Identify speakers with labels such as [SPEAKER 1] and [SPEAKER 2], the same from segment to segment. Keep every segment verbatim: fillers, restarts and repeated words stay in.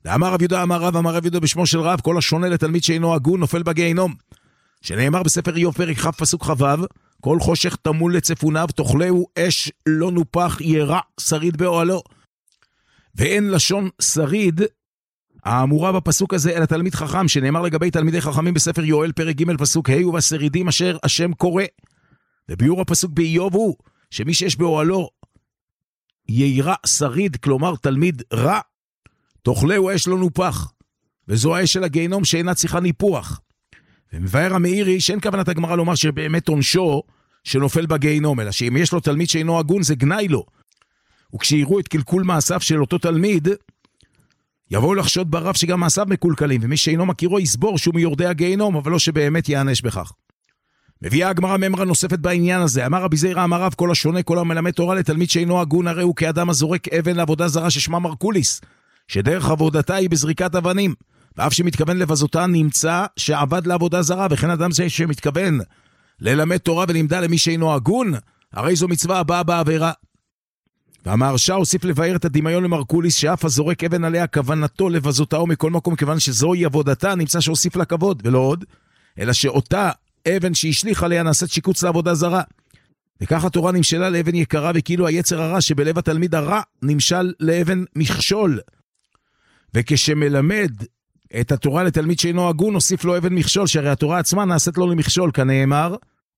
[SPEAKER 1] ואמר רב יהודה אמר רב, אמר רב יהודה בשמו של רב, כל השונה לתלמיד שאינו הגון נופל בגיהינום. שנאמר בספר איוב פרק כ' פסוק ח', כל חושך תמול לצפוניו, תאכלהו אש לא נופח, ירע שריד באוהלו. ואין לשון שריד האמורה בפסוק הזה אלא תלמיד חכם, שנאמר לגבי תלמידי חכמים בספר יואל פרק ג' פסוק ה', ובשרידים אשר השם קורא. וביור הפסוק באיוב הוא שמי שיש באוהלו ירע שריד, כלומר תלמיד רע, תאכלהו אש לא נופח, וזו האש של הגיהינום שאינה צריכה ניפוח. ומבאר המאירי שאין כוונת הגמרא לומר שבאמת עונשו שנופל בגיהינום, אלא שאם יש לו תלמיד שאינו הגון זה גנאי לו. וכשיראו את קלקול מעשיו של אותו תלמיד, יבואו לחשוד ברב שגם מעשיו מקולקלים, ומי שאינו מכירו יסבור שהוא מיורדי הגיהינום, אבל לא שבאמת יענש בכך. מביאה הגמרא ממרה נוספת בעניין הזה. אמר רבי זירא אמר רב, כל השונה כל המלמד תורה לתלמיד שאינו הגון הרי הוא כאדם הזורק אבן לעבודה זרה ששמה מרקוליס, שדרך עבודתה היא בזריקת אבנים, ואף שמתכוון לבזותה נמצא שעבד לעבודה זרה, וכן אדם זה שמתכוון ללמד תורה ולימדה למי שאינו הגון, הרי זו מצווה הבאה בעבירה. והמהרש"א הוסיף לבאר את הדמיון למרקוליס, שאף הזורק אבן עליה כוונתו לבזותה ומכל מקום, כיוון שזוהי עבודתה, נמצא שהוסיף לה כבוד, ולא עוד, אלא שאותה אבן שהשליך עליה נעשית שיקוץ לעבודה זרה. וכך התורה נמשלה לאבן יקרה, וכאילו היצר הרע שבלב התלמיד הרע נמשל לאבן מכשול. וכשמלמד את התורה לתלמיד שאינו הגון, הוסיף לו אבן מכשול, שהרי התורה עצמה נעשית לו למכשול, כנאמר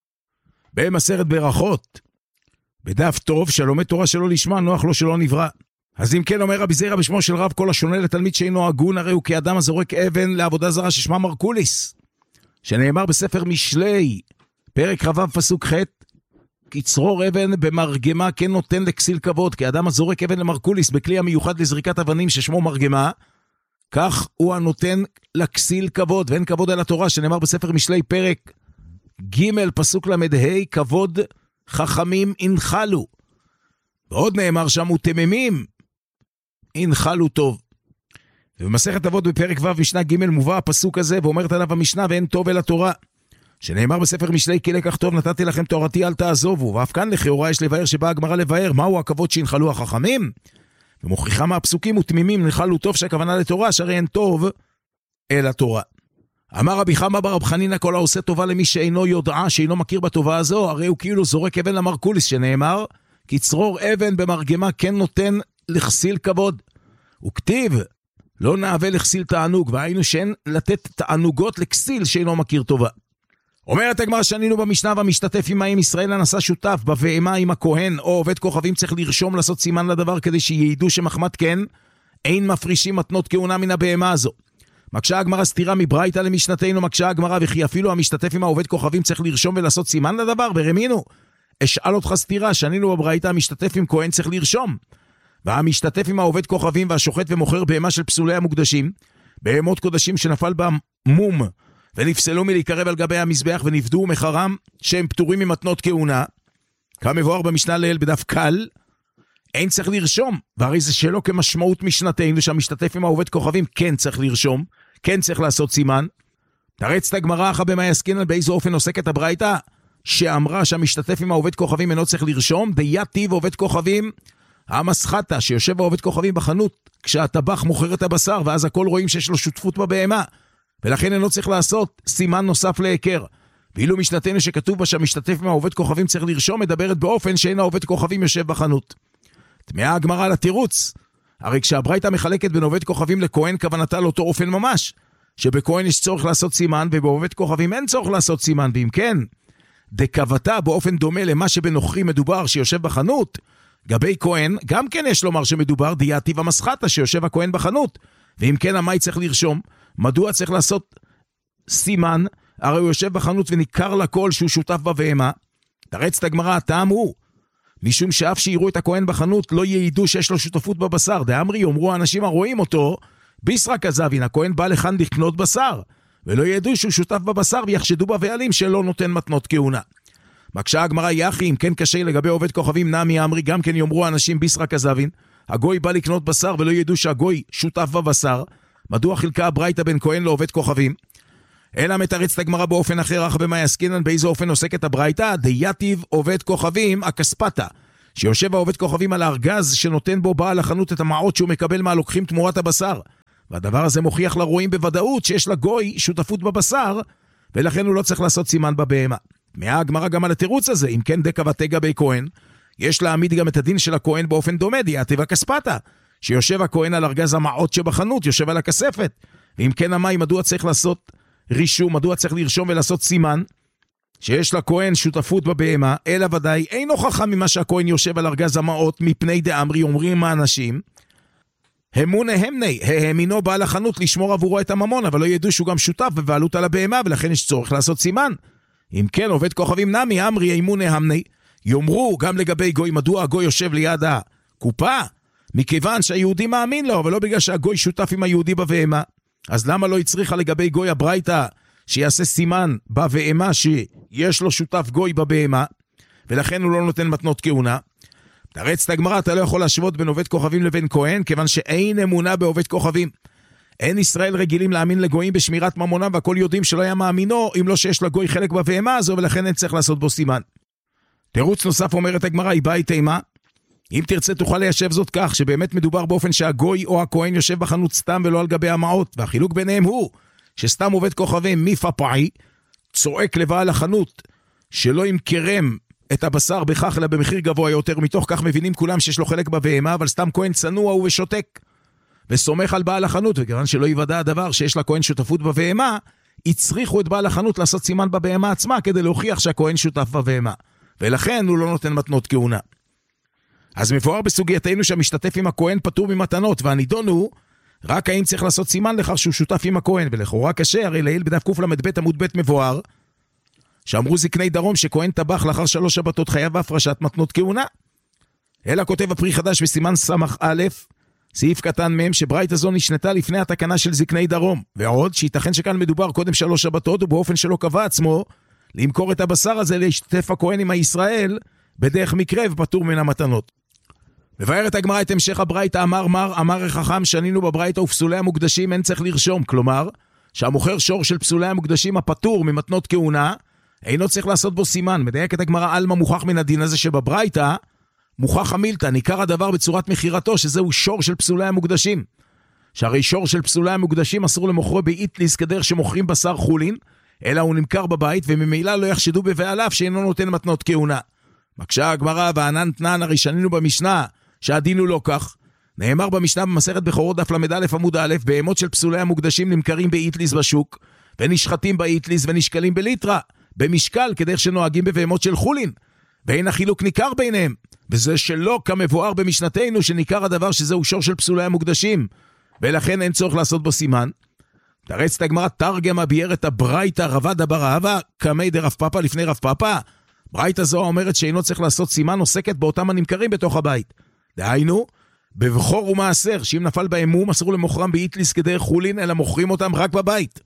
[SPEAKER 1] במסכת ברכות, בדף טוב, שלומד תורה שלא לשמה, נוח לו שלא נברא. אז אם כן אומר רבי זירא בשמו של רב, כל השונה לתלמיד שאינו הגון, הרי הוא כאדם הזורק אבן לעבודה זרה ששמה מרקוליס, שנאמר בספר משלי, פרק כ"ו פסוק ח', כצרור אבן במרגמה כן נותן לכסיל כבוד, כאדם הזורק אבן למרקוליס בכלי המיוחד לזריקת אבנים ששמו מרגמה, כך הוא הנותן לכסיל כבוד, ואין כבוד על התורה, שנאמר בספר משלי פרק ג' פסוק למדה, כבוד חכמים ינחלו. ועוד נאמר שם, ותממים ינחלו טוב. ובמסכת אבות בפרק ו' משנה ג' מובא הפסוק הזה, ואומרת עליו המשנה, ואין טוב אל התורה, שנאמר בספר משלי, כי לקח טוב נתתי לכם תורתי אל תעזובו. ואף כאן לכאורה יש לבאר שבאה הגמרא לבאר מהו הכבוד שינחלו החכמים, ומוכיחה מהפסוקים ותמימים ינחלו טוב, שהכוונה לתורה, שהרי אין טוב אל התורה. אמר רבי חמא בר רב חנינא, כל העושה טובה למי שאינו יודעה, שאינו מכיר בטובה הזו, הרי הוא כאילו זורק אבן למרקוליס, שנאמר כי צרור אבן במרגמה כן נותן לכסיל כבוד. וכתיב לא נאווה לכסיל תענוג, והיינו שאין לתת תענוגות לכסיל שאינו מכיר טובה. אומרת הגמרא, שנינו במשנה, והמשתתף עמהם ישראל הנשא שותף בבהמה עם הכהן או עובד כוכבים, צריך לרשום לעשות סימן לדבר, כדי שיעידו שמחמת כן אין מפרישים מתנות כהונה מן הבהמה הזו. מקשה הגמרא סתירה מברייתא למשנתנו, מקשה הגמרא וכי אפילו המשתתף עם העובד כוכבים צריך לרשום ולעשות סימן לדבר, ורמינו אשאל אותך סתירה, שנינו בברייתא המשתתף עם כהן צריך לרשום, והמשתתף עם העובד כוכבים והשוחט ומוכר בהמה של פסולי המוקדשים, בהמות קודשים שנפל בהם מום ונפסלו מלהיקרב על גבי המזבח ונפדו מחרם שהם פטורים ממתנות כהונה, כמבואר במשנה לעיל בדף קל, אין צריך לרשום, והרי זה שלא כמשמעות משנתנו שהמשתתף עם העובד כוכבים כן צריך לרשום, כן צריך לעשות סימן. תרץ את הגמרא אחא במאי עסקינן, באיזה אופן עוסקת הברייתא שאמרה שהמשתתף עם העובד כוכבים אינו צריך לרשום, דייתיב עובד כוכבים המסחטה, שיושב העובד כוכבים בחנות כשהטבח מוכר את הבשר, ואז הכל רואים שיש לו שותפות בבהמה, ולכן אינו צריך לעשות סימן נוסף להיכר. ואילו משנתנו שכתוב בה שהמשתתף עם העובד כוכבים צריך לרשום, מדברת באופן שאין העובד כוכבים יושב בחנות. תמאה הגמרא לתירוץ, הרי כשהברייתא מחלקת בין עובד כוכבים לכהן, כוונתה לאותו אופן ממש, שבכהן יש צורך לעשות סימן, ובעובד כוכבים אין צורך לעשות סימן, ואם כן, דקבתה באופן דומה למה שבנוכרי מדובר שיושב בחנות, גבי כהן, גם כן יש לומר שמדובר דייתיב המסחטה שיושב הכהן בחנות, ואם כן, המאי צריך לרשום, מדוע צריך לעשות סימן, הרי הוא יושב בחנות וניכר לכל שהוא שותף בבהמה. תרץ את הגמרא, הטעם הוא, משום שאף שיראו את הכהן בחנות, לא יעידו שיש לו שותפות בבשר. דאמרי, יאמרו האנשים הרואים אותו, ביסרא כזבין, הכהן בא לכאן לקנות בשר, ולא ידעו שהוא שותף בבשר, ויחשדו בבעלים שלא נותן מתנות כהונה. מקשה הגמרא, יחי, אם כן קשה לגבי עובד כוכבים, נמי אמרי, גם כן יאמרו האנשים ביסרא כזבין, הגוי בא לקנות בשר, ולא ידעו שהגוי שותף בבשר. מדוע חילקה הברייתא בין כהן לעובד כוכבים? אלא מתרץ את הגמרא באופן אחר, אך במאי עסקינן, באיזה אופן עוסקת הברייתא? דייתיב עובד כוכבים הכספתא, שיושב העובד כוכבים על הארגז שנותן בו בעל החנות את המעות שהוא מקבל מהלוקחים תמורת הבשר, והדבר הזה מוכיח לרועים בוודאות שיש לגוי שותפות בבשר, ולכן הוא לא צריך לעשות סימן בבהמה. מהגמרא גם על התירוץ הזה, אם כן דקה ותגע בי כהן, יש להעמיד גם את הדין של הכהן באופן דומה, דיאתי וכספתה, שיושב הכהן על ארגז המעות שבחנות, יושב על הכספת. ואם כן המים, מדוע צריך לעשות רישום, מדוע צריך לרשום ולעשות סימן, שיש לכהן שותפות בבהמה, אלא ודאי אין הוכחה ממה שהכהן יושב על ארגז המעות, מפני דאמרי, אומרים האנשים, המונה המני, האמינו בעל החנות לשמור עבורו את הממון, אבל לא ידעו שהוא גם שותף בבעלות על הבהמה, ולכן יש צורך לעשות סימן. אם כן, עובד כוכבים נמי, אמרי, האמונה המני, יאמרו גם לגבי גוי, מדוע הגוי יושב ליד הקופה? מכיוון שהיהודי מאמין לו, אבל לא בגלל שהגוי שותף עם היהודי בבהמה. אז למה לא הצריכה לגבי גוי הברייתא, שיעשה סימן בבהמה שיש לו שותף גוי בבהמה, ולכן הוא לא נותן מתנות כהונה? תרץ את הגמרא, אתה לא יכול להשוות בין עובד כוכבים לבין כהן, כיוון שאין אמונה בעובד כוכבים. אין ישראל רגילים להאמין לגויים בשמירת ממונם, והכל יודעים שלא היה מאמינו, אם לא שיש לגוי חלק בבהמה הזו, ולכן אין צריך לעשות בו סימן. תירוץ נוסף אומרת הגמרא, היא באה תימה, אם תרצה תוכל ליישב זאת כך, שבאמת מדובר באופן שהגוי או הכהן יושב בחנות סתם ולא על גבי המעות, והחילוק ביניהם הוא, שסתם עובד כוכבים מפפאי, צועק לבעל החנות, שלא ימכרם את הבשר בכך אלא במחיר גבוה יותר, מתוך כך מבינים כולם שיש לו חלק בבהמה, אבל סתם כהן צנוע הוא ושותק, וסומך על בעל החנות, וכיוון שלא יוודע הדבר שיש לכהן שותפות בבהמה, הצריכו את בעל החנות לעשות סימן בבהמה עצמה, כדי להוכיח שהכהן שותף בבהמה, ולכן הוא לא נותן מתנות כהונה. אז מבואר בסוגייתנו שהמשתתף עם הכהן פטור ממתנות, והנידון הוא רק האם צריך לעשות סימן לכך שהוא שותף עם הכהן, ולכאורה קשה, הרי לעיל בדף קל"ב עמוד ב' מבואר, שאמרו זקני דרום שכהן טבח לאחר שלוש שבתות חייב בהפרשת מתנות כהונה. אלא כותב הפרי חדש בסימן סמך א', סעיף קטן מהם, שברייתא זו נשנתה לפני התקנה של זקני דרום, ועוד שייתכן שכאן מדובר קודם שלוש שבתות, ובאופן שלא קבע עצמו, למכור את הבשר הזה להשתתף הכהן עם הישראל, בדרך מקרה ופטור מן המתנות. מבארת הגמרא את המשך הברייתא, אמר מר, אמר החכם, שנינו בברייתא ופסולי המוקדשים אין צריך לרשום, כלומר, שהמוכר שור של פסולי המוקדשים הפטור ממתנות כהונה, אינו צריך לעשות בו סימן. מדייק את הגמרא, אלמה מוכח מן הדין הזה שבברייתא, מוכח המילתא, ניכר הדבר בצורת מחירתו, שזהו שור של פסולי המוקדשים. שהרי שור של פסולי המוקדשים אסור למוכרו באיטליס כדרך שמוכרים בשר חולין, אלא הוא נמכר בבית, וממילא לא יחשדו בבעליו שאינו נותן מתנות כהונה. מקשה הגמרא, וענן תנן, הרי שנינו במשנה, שהדין הוא לא כך. נאמר במשנה במסכת בכורות דף למד א' עמוד א', בהמות של פסולי המוקדשים נמכרים באיטליס בשוק, ונשחטים באיטליס ונשקלים בליטרה, במשקל כדרך שנוהגים בבהמות של חולין, ואין החילוק ניכר ביניהם, וזה שלא כמבואר במשנתנו שניכר הדבר שזהו שור של פסולי המוקדשים, ולכן אין צורך לעשות בו סימן. תרץ את הגמרא, תרגם הביאר את הברייתא רבא דבר רבא, כמי דרב פאפא לפני רב פאפא. ברייתא זו אומרת שאינו צריך לעשות סימן, עוסקת באותם הנמכרים בתוך הבית. דהיינו, בבחור ומעשר, שאם נפל בהם מום, אסור למוכרם באיטליס כדרך חולין, אלא מוכרים אותם רק בבית.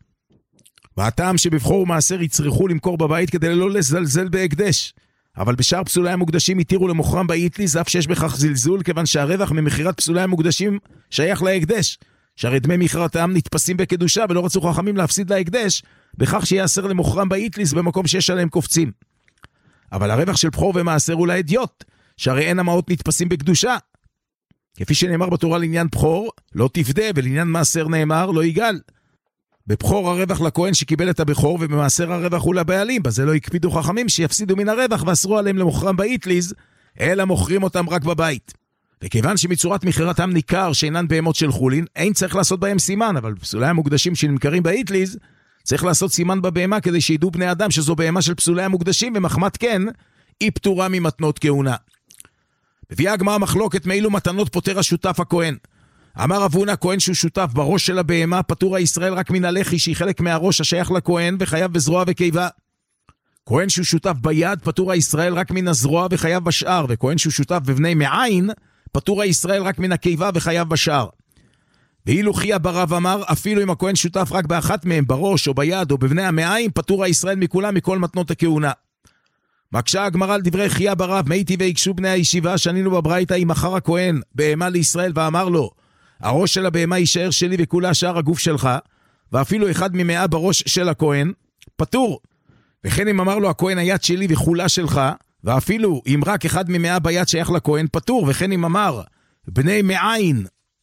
[SPEAKER 1] והטעם שבבחור ומעשר יצריכו למכור בבית כדי לא לזלזל בהקדש. אבל בשאר פסולי המוקדשים התירו למוכרם באיטליס, אף שיש בכך זלזול, כיוון שהרווח ממכירת פסולי המוקדשים שייך להקדש. שהרי דמי מכירתם נתפסים בקדושה, ולא רצו חכמים להפסיד להקדש, בכך שיאסר למוכרם באיטליס במקום שיש עליהם קופצים. אבל הרווח של בחור ומעשר הוא לאדיוט, שהרי אין המעות נתפסים בקדושה. כפי שנאמר בתורה לעניין בחור, לא תפדה, ולעניין מעשר נאמר, לא יגל. בבחור הרווח לכהן שקיבל את הבחור, ובמעשר הרווח הוא לבעלים, בזה לא הקפידו חכמים שיפסידו מן הרווח, ואסרו עליהם למוכרם באיטליס, אלא מוכרים אותם רק בבית. וכיוון שמצורת מכירתם ניכר שאינן בהמות של חולין, אין צריך לעשות בהם סימן, אבל פסולי המוקדשים שנמכרים באיטליס, צריך לעשות סימן בבהמה כדי שידעו בני אדם שזו בהמה של פסולי המוקדשים, ומחמת כן, היא פטורה ממתנות כהונה. בביאה הגמרא מחלוקת מאילו מתנות פוטר השותף הכהן. אמר אבונה, כהן שהוא שותף בראש של הבהמה, פטור הישראל רק מן הלחי שהיא חלק מהראש השייך לכהן, וחייב בזרוע וקיבה. כהן שהוא שותף ביד, פטור הישראל רק מן הזרוע וחייב בשאר, וכהן שהוא שותף בבני מעין, פטור הישראל רק מן הקיבה וחייב בשאר. ואילו חייא ברב אמר, אפילו אם הכהן שותף רק באחת מהם, בראש או ביד או בבני המעיים, פטור הישראל מכולם מכל מתנות הכהונה. מקשה הגמרא על דברי חייא ברב, מייתי ויקשו בני הישיבה, שנינו בברייתא עם אחר הכהן, בהמה לישראל, ואמר לו, הראש של הבהמה יישאר שלי וכולה שאר הגוף שלך, ואפילו אחד ממאה בראש של הכהן, פטור. וכן אם אמר לו הכהן היד שלי וכולה שלך, ואפילו אם רק אחד ממאה ביד שייך לכהן, פטור. וכן אם אמר בני מעין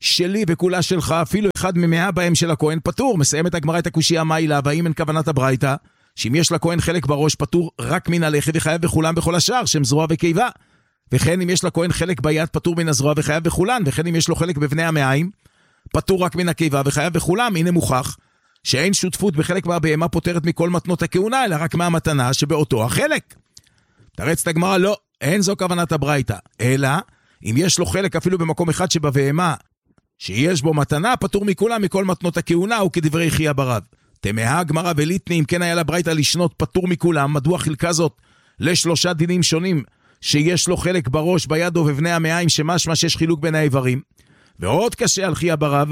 [SPEAKER 1] שלי וכולה שלך, אפילו אחד ממאה בהם של הכהן פטור. מסיימת הגמרא את הקושיה מה אילה, והאם אין כוונת הברייתא, שאם יש לכהן חלק בראש פטור רק מן הלחי וחייב בכולם בכל השאר, שם זרוע וקיבה. וכן אם יש לכהן חלק ביד פטור מן הזרוע וחייב בכולן, וכן אם יש לו חלק בבני המעיים, פטור רק מן הקיבה וחייב בכולם. הנה מוכח שאין שותפות בחלק מהבהמה פותרת מכל מתנות הכהונה, אלא רק מהמתנה שבאותו החלק. תרץ את הגמרא, לא, אין זו כוונת הברייתא, אלא אם יש לו חלק אפילו במקום אחד שבבהמה, שיש בו מתנה, פטור מכולם מכל מתנות הכהונה, וכדברי חייא ברב. תמהה הגמרא וליטני, אם כן היה לברייתא לשנות פטור מכולם, מדוע חילקה זאת לשלושה דינים שונים, שיש לו חלק בראש, ביד ובבני המעיים, שמשמע שיש חילוק בין האיברים. ועוד קשה על חייא ברב,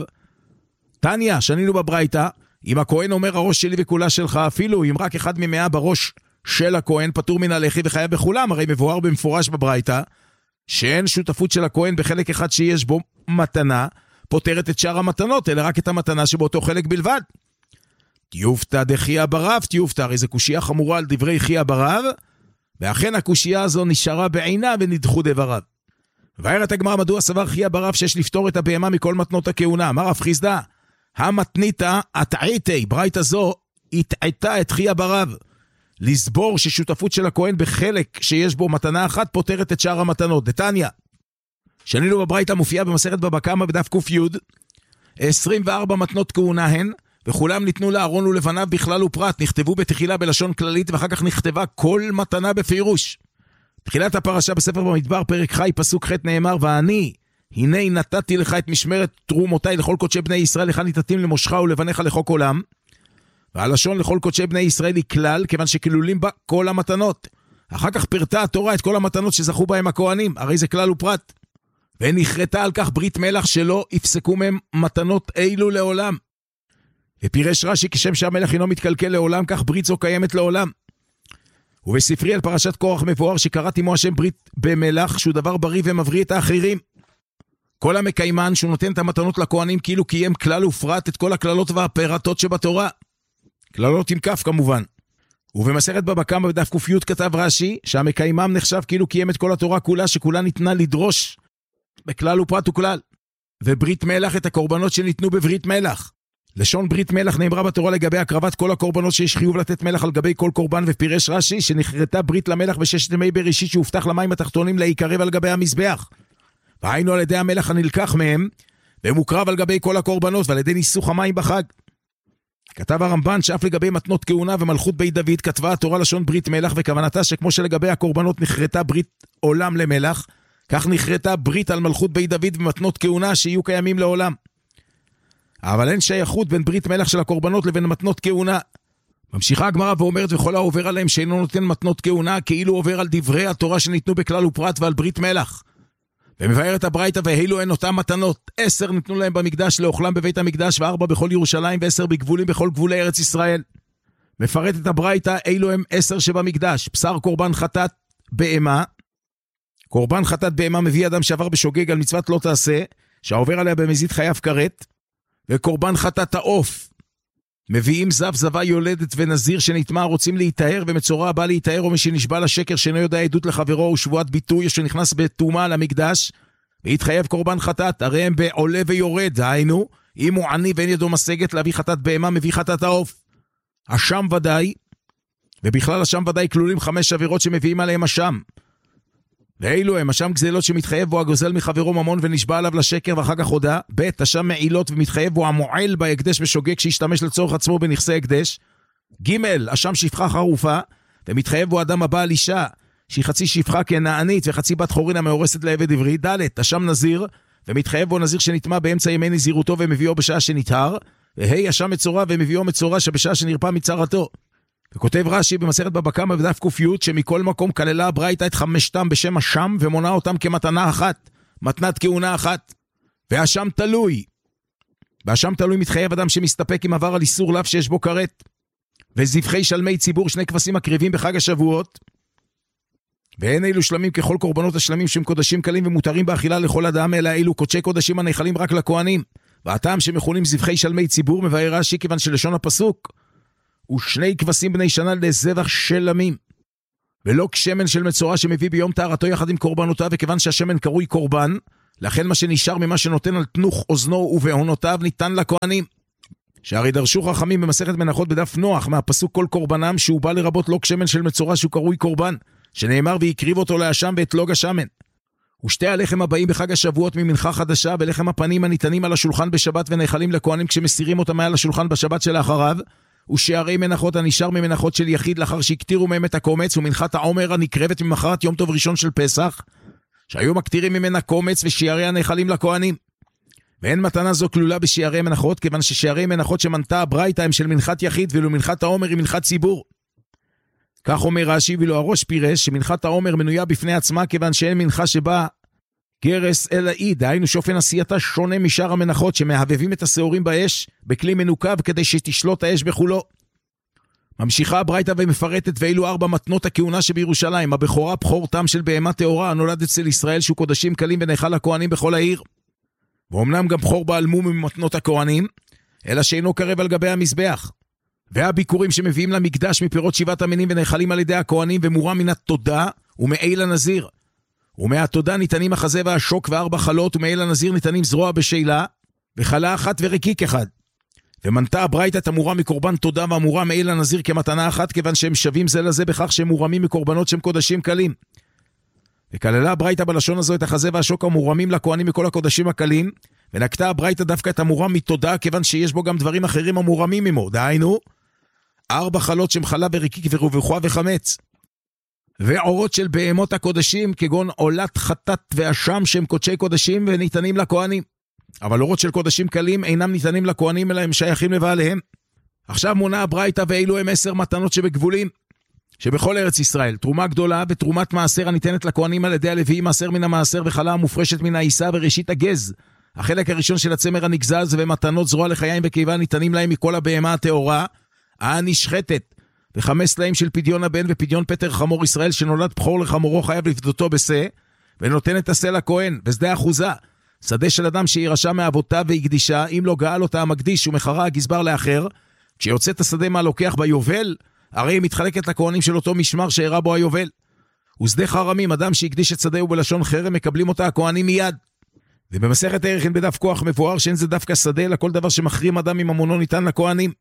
[SPEAKER 1] תניא, שנינו בברייתא, אם הכהן אומר הראש שלי וכולה שלך, אפילו אם רק אחד ממאה בראש של הכהן פטור מן הלחי וחייב בכולם, הרי מבואר במפורש בברייתא, שאין שותפות של הכהן בחלק אחד שיש בו מתנה, פותרת את שאר המתנות, אלא רק את המתנה שבאותו חלק בלבד. תיופתא דחייא ברב, תיופתא, הרי זו קושיה חמורה על דברי חייא ברב, ואכן הקושיה הזו נשארה בעינה ונדחו דבריו. ואומרת הגמרא, מדוע סבר חייא ברב שיש לפתור את הבהמה מכל מתנות הכהונה? אמר רב חיסדא, המתניתא אטעיתי, ברייתא זו הטעתה את חייא ברב, לסבור ששותפות של הכהן בחלק שיש בו מתנה אחת פותרת את שאר המתנות. דתניא, שנינו בברייתא מופיעה במסכת בבא קמא בדף ק"י, עשרים וארבע מתנות כהונה הן, וכולם ניתנו לאהרון ולבניו בכלל ופרט, נכתבו בתחילה בלשון כללית, ואחר כך נכתבה כל מתנה בפירוש. תחילת הפרשה בספר במדבר, פרק חי, פסוק ח' נאמר, ואני, הנה נתתי לך את משמרת תרומותיי לכל קודשי בני ישראל, לך ניתתים למושך ולבניך לחוק עולם. והלשון לכל קודשי בני ישראל היא כלל, כיוון שכלולים בה כל המתנות. אחר כך פרטה התורה את כל המתנות שזכו בהם הכהנים, הרי זה כלל ופרט. ונכרתה על כך ברית מלח שלא יפסקו מהם מתנות אילו לעולם. ופירש רש"י, כשם שהמלך אינו מתקלקל לעולם, כך ברית זו קיימת לעולם. ובספרי על פרשת קורח מבואר שקראת עמו השם ברית במלח, שהוא דבר בריא ומבריא את האחרים. כל המקיימן שהוא נותן את המתנות לכהנים כאילו קיים כלל ופרט את כל הכללות והפרטות שבתורה. כללות עם כף כמובן. ובמסכת בבא קמא בדף ק"י כתב רש"י שהמקיימם נחשב כאילו קיים את כל התורה כולה, שכולה ניתנה לדרוש בכלל ופרט וכלל. וברית מלח את הקורבנות שניתנו בברית מלח. לשון ברית מלח נאמרה בתורה לגבי הקרבת כל הקורבנות שיש חיוב לתת מלח על גבי כל קורבן, ופירש רש"י שנחרתה ברית למלח בששת ימי בראשית שהובטח למים התחתונים להיקרב על גבי המזבח. והיינו על ידי המלח הנלקח מהם, ומוקרב על גבי כל הקורבנות ועל ידי ניסוך המים בחג. כתב הרמב"ן שאף לגבי מתנות כהונה ומלכות בית דוד כתבה התורה לשון ברית מלח, וכוונתה שכמו שלגבי הקורבנות נחרתה ברית עולם למלח, כך נחרתה ברית על מלכות בית דוד ומתנות כהונה שיהיו קיימים לעולם. אבל אין שייכות בין ברית מלח של הקורבנות לבין מתנות כהונה. ממשיכה הגמרא ואומרת, וכל העובר עליהם שאינו נותן מתנות כהונה, כאילו עובר על דברי התורה שניתנו בכלל ופרט ועל ברית מלח. ומבארת הברייתא, והאלו הן אותם מתנות, עשר ניתנו להם במקדש לאוכלם בבית המקדש, וארבע בכל ירושלים, ועשר בגבולים בכל גבולי ארץ ישראל. מפרטת הברייתא, אלו הם עשר שבמקדש, בשר קורבן חטאת בהמה. קורבן חטאת בהמה מביא אדם שעבר בשוגג על מצוות לא תעשה, שהעובר עליה במזיד חייב כרת. וקורבן חטאת העוף, מביאים זב זבה יולדת ונזיר שנטמע רוצים להיטהר, ומצורע בא להיטהר, או מי שנשבע לשקר שאינו יודע עדות לחברו, ושבועת ביטוי, או שנכנס בטומאה למקדש והתחייב קורבן חטאת, הרי הם בעולה ויורד. היינו, אם הוא עני ואין ידו משגת להביא חטאת בהמה, מביא חטאת העוף. אשם ודאי, ובכלל אשם ודאי כלולים חמש עבירות שמביאים עליהם אשם. ואילו הם אשם גזלות שמתחייב בו הגוזל מחברו ממון ונשבע עליו לשקר ואחר כך הודה. ב' אשם מעילות ומתחייב בו המועל בהקדש ושוגג שישתמש לצורך עצמו בנכסי הקדש. ג' אשם שפחה חרופה ומתחייב בו אדם הבא על אישה שהיא חצי שפחה כנענית וחצי בת חורין המאורסת לעבד עברי. ד' אשם נזיר ומתחייב בו נזיר שנטמע באמצע ימי נזירותו ומביאו בשעה שנטהר. והי אשם מצורע ומביאו מצורע שבשעה שנרפא מצרתו. וכותב רש"י במסכת בבא קמא בדף ק"י שמכל מקום כללה הברייתא את חמשתם בשם אשם ומונה אותם כמתנה אחת, מתנת כהונה אחת. והאשם תלוי, באשם תלוי מתחייב אדם שמסתפק עם עבר על איסור לאו שיש בו כרת. וזבחי שלמי ציבור שני כבשים מקריבים בחג השבועות, ואין אלו שלמים ככל קורבנות השלמים שהם קודשים קלים ומותרים באכילה לכל אדם, אלא אלו קודשי קודשים הנאכלים רק לכהנים. והטעם שמכונים זבחי שלמי ציבור מבאר רש"י כיוון שלשון הפסוק ושני כבשים בני שנה לזבח שלמים, ולא כשמן של מצורע שמביא ביום טהרתו יחד עם קורבנותיו, וכיוון שהשמן קרוי קורבן, לכן מה שנשאר ממה שנותן על תנוך אוזנו ובעונותיו ניתן לכהנים. שהרי דרשו חכמים במסכת מנחות בדף נוח מהפסוק כל קורבנם שהוא בא לרבות לוג שמן של מצורע שהוא קרוי קורבן, שנאמר ויקריב אותו לאשם ואת לוג השמן. ושתי הלחם הבאים בחג השבועות ממנחה חדשה ולחם הפנים הניתנים על השולחן בשבת ונאכלים לכהנים כשמסירים אותם מעל השולחן בשבת שלאחריו, ושערי מנחות הנשאר ממנחות של יחיד לאחר שהקטירו מהם את הקומץ, ומנחת העומר הנקרבת ממחרת יום טוב ראשון של פסח, שהיום מקטירים ממנה קומץ ושערי הנאכלים לכהנים. ואין מתנה זו כלולה בשערי מנחות, כיוון ששערי מנחות שמנתה הברייתא הם של מנחת יחיד, ואילו מנחת העומר היא מנחת ציבור. כך אומר רש"י, ואילו הראש פירש שמנחת העומר מנויה בפני עצמה, כיוון שאין מנחה שבה גרס אלא אי, דהיינו שאופן עשייתה שונה משאר המנחות שמהבבים את השעורים באש בכלי מנוקב כדי שתשלוט האש בחולו. ממשיכה הברייתא ומפרטת ואילו ארבע מתנות הכהונה שבירושלים, הבכורה בכור תם של בהמה טהורה הנולד אצל ישראל שהוא קודשים קלים ונאכל לכהנים בכל העיר. ואומנם גם בכור בעל מום ממתנות הכהנים, אלא שאינו קרב על גבי המזבח. והביקורים שמביאים למקדש מפירות שבעת המינים ונאכלים על ידי הכהנים ומורם מן התודה ומעיל הנזיר. ומהתודה ניתנים החזה והשוק וארבע חלות, ומעיל הנזיר ניתנים זרוע בשאלה וחלה אחת ורקיק אחד. ומנתה הברייתא את המורם מקורבן תודה והמורם מעיל הנזיר כמתנה אחת, כיוון שהם שווים זה לזה בכך שהם מורמים מקורבנות שהם קודשים קלים. וכללה הברייתא בלשון הזו את החזה והשוק המורמים לכהנים מכל הקודשים הקלים, ונקטה הברייתא דווקא את המורם מתודה, כיוון שיש בו גם דברים אחרים המורמים עמו, דהיינו ארבע חלות שהם חלה ורקיק ורובחה וחמץ, ועורות של בהמות הקודשים כגון עולת חטאת ואשם שהם קודשי קודשים וניתנים לכהנים. אבל אורות של קודשים קלים אינם ניתנים לכהנים אלא הם שייכים לבעליהם. עכשיו מונה הברייתא ואילו הם עשר מתנות שבגבולים שבכל ארץ ישראל, תרומה גדולה ותרומת מעשר הניתנת לכהנים על ידי הלוויים, מעשר מן המעשר וחלה המופרשת מן העיסה וראשית הגז, החלק הראשון של הצמר הנגזז, ומתנות זרוע לחיים וקיבה ניתנים להם מכל הבהמה הטהורה הנשחטת, וחמש סלעים של פדיון הבן ופדיון פטר חמור ישראל שנולד בכור לחמורו חייב לפדותו בשה, ונותן את השה לכהן בשדה אחוזה, שדה של אדם שירשע מאבותיו והקדישה, אם לא גאל אותה המקדיש ומחרה הגזבר לאחר, כשיוצא את השדה מה לוקח ביובל, הרי היא מתחלקת לכהנים של אותו משמר שהראה בו היובל. ושדה חרמים, אדם שהקדיש את שדהו בלשון חרם, מקבלים אותה הכהנים מיד. ובמסכת ערכין בדף כוח מבואר שאין זה דווקא שדה, אלא כל דבר שמחרים אדם מממונו ניתן לכהנים.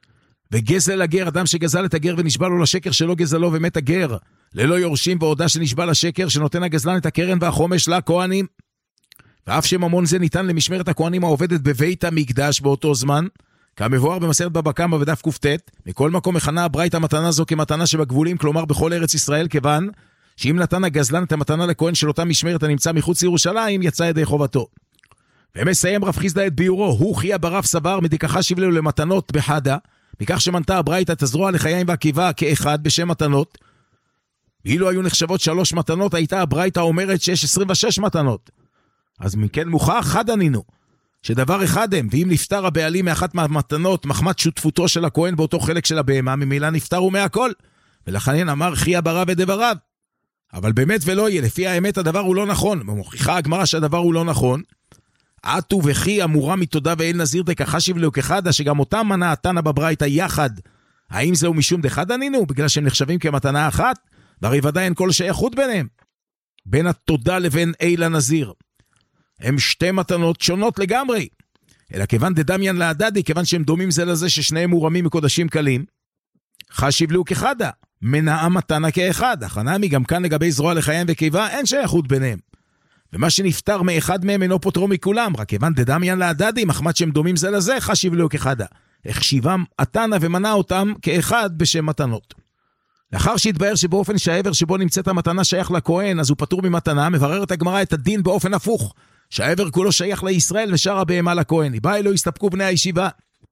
[SPEAKER 1] וגזל הגר, אדם שגזל את הגר ונשבע לו לשקר שלא גזלו ומת הגר, ללא יורשים והודע שנשבע לשקר, שנותן הגזלן את הקרן והחומש לכהנים. ואף שממון זה ניתן למשמרת הכהנים העובדת בבית המקדש באותו זמן, כמבואר במסכת בבא קמא בדף קט, מכל מקום מכנה הברייתא מתנה זו כמתנה שבגבולים, כלומר בכל ארץ ישראל, כיוון שאם נתן הגזלן את המתנה לכהן של אותה משמרת הנמצא מחוץ לירושלים, יצא ידי חובתו. ומסיים רב חיסדא את ביורו, הוא חיה ברב סבר מדיקחה שיבלו למתנות בחדה, מכך שמנתה הברייתא את הזרוע לחיים והקיבה כאחד בשם מתנות, ואילו היו נחשבות שלוש מתנות, הייתה הברייתא אומרת שיש עשרים ושש מתנות. אז מכן מוכח חד ענינו, שדבר אחד הם, ואם נפטר הבעלים מאחת מהמתנות, מחמת שותפותו של הכהן באותו חלק של הבהמה, ממילא נפטרו מהכל, ולכן אמר חיה ברב ודבריו. אבל באמת ולא יהיה, לפי האמת הדבר הוא לא נכון, ומוכיחה הגמרא שהדבר הוא לא נכון, עטו וכי אמורה מתודה ואל נזיר דקחשיב לאוכחדה, שגם אותם מנה התנא בברייתא יחד, האם זהו משום דחד ענינו, בגלל שהם נחשבים כמתנה אחת, והרי ודאי אין כל שייכות ביניהם, בין התודה לבין אל הנזיר. הם שתי מתנות שונות לגמרי, אלא כיוון דדמיין להדדי, כיוון שהם דומים זה לזה ששניהם מורמים מקודשים קלים, חשיב לאוכחדה, מנעה מתנה כאחד, החנמי גם כאן לגבי זרוע לחיים וקיבה, אין שייכות ביניהם. ומה שנפטר מאחד מהם אינו פוטרו מכולם, רק כיוון דדמיין להדדי, מחמת שהם דומים זה לזה, חשיב לאוכחדה. החשיבם התנא ומנע אותם כאחד בשם מתנות. לאחר שהתבהר שבאופן שהעבר שבו נמצאת המתנה שייך לכהן, אז הוא פטור ממתנה, מבררת הגמרא את הדין באופן הפוך, שהעבר כולו שייך לישראל ושאר הבהמה לכהן. היא באה אלו הסתפקו בני הישיבה.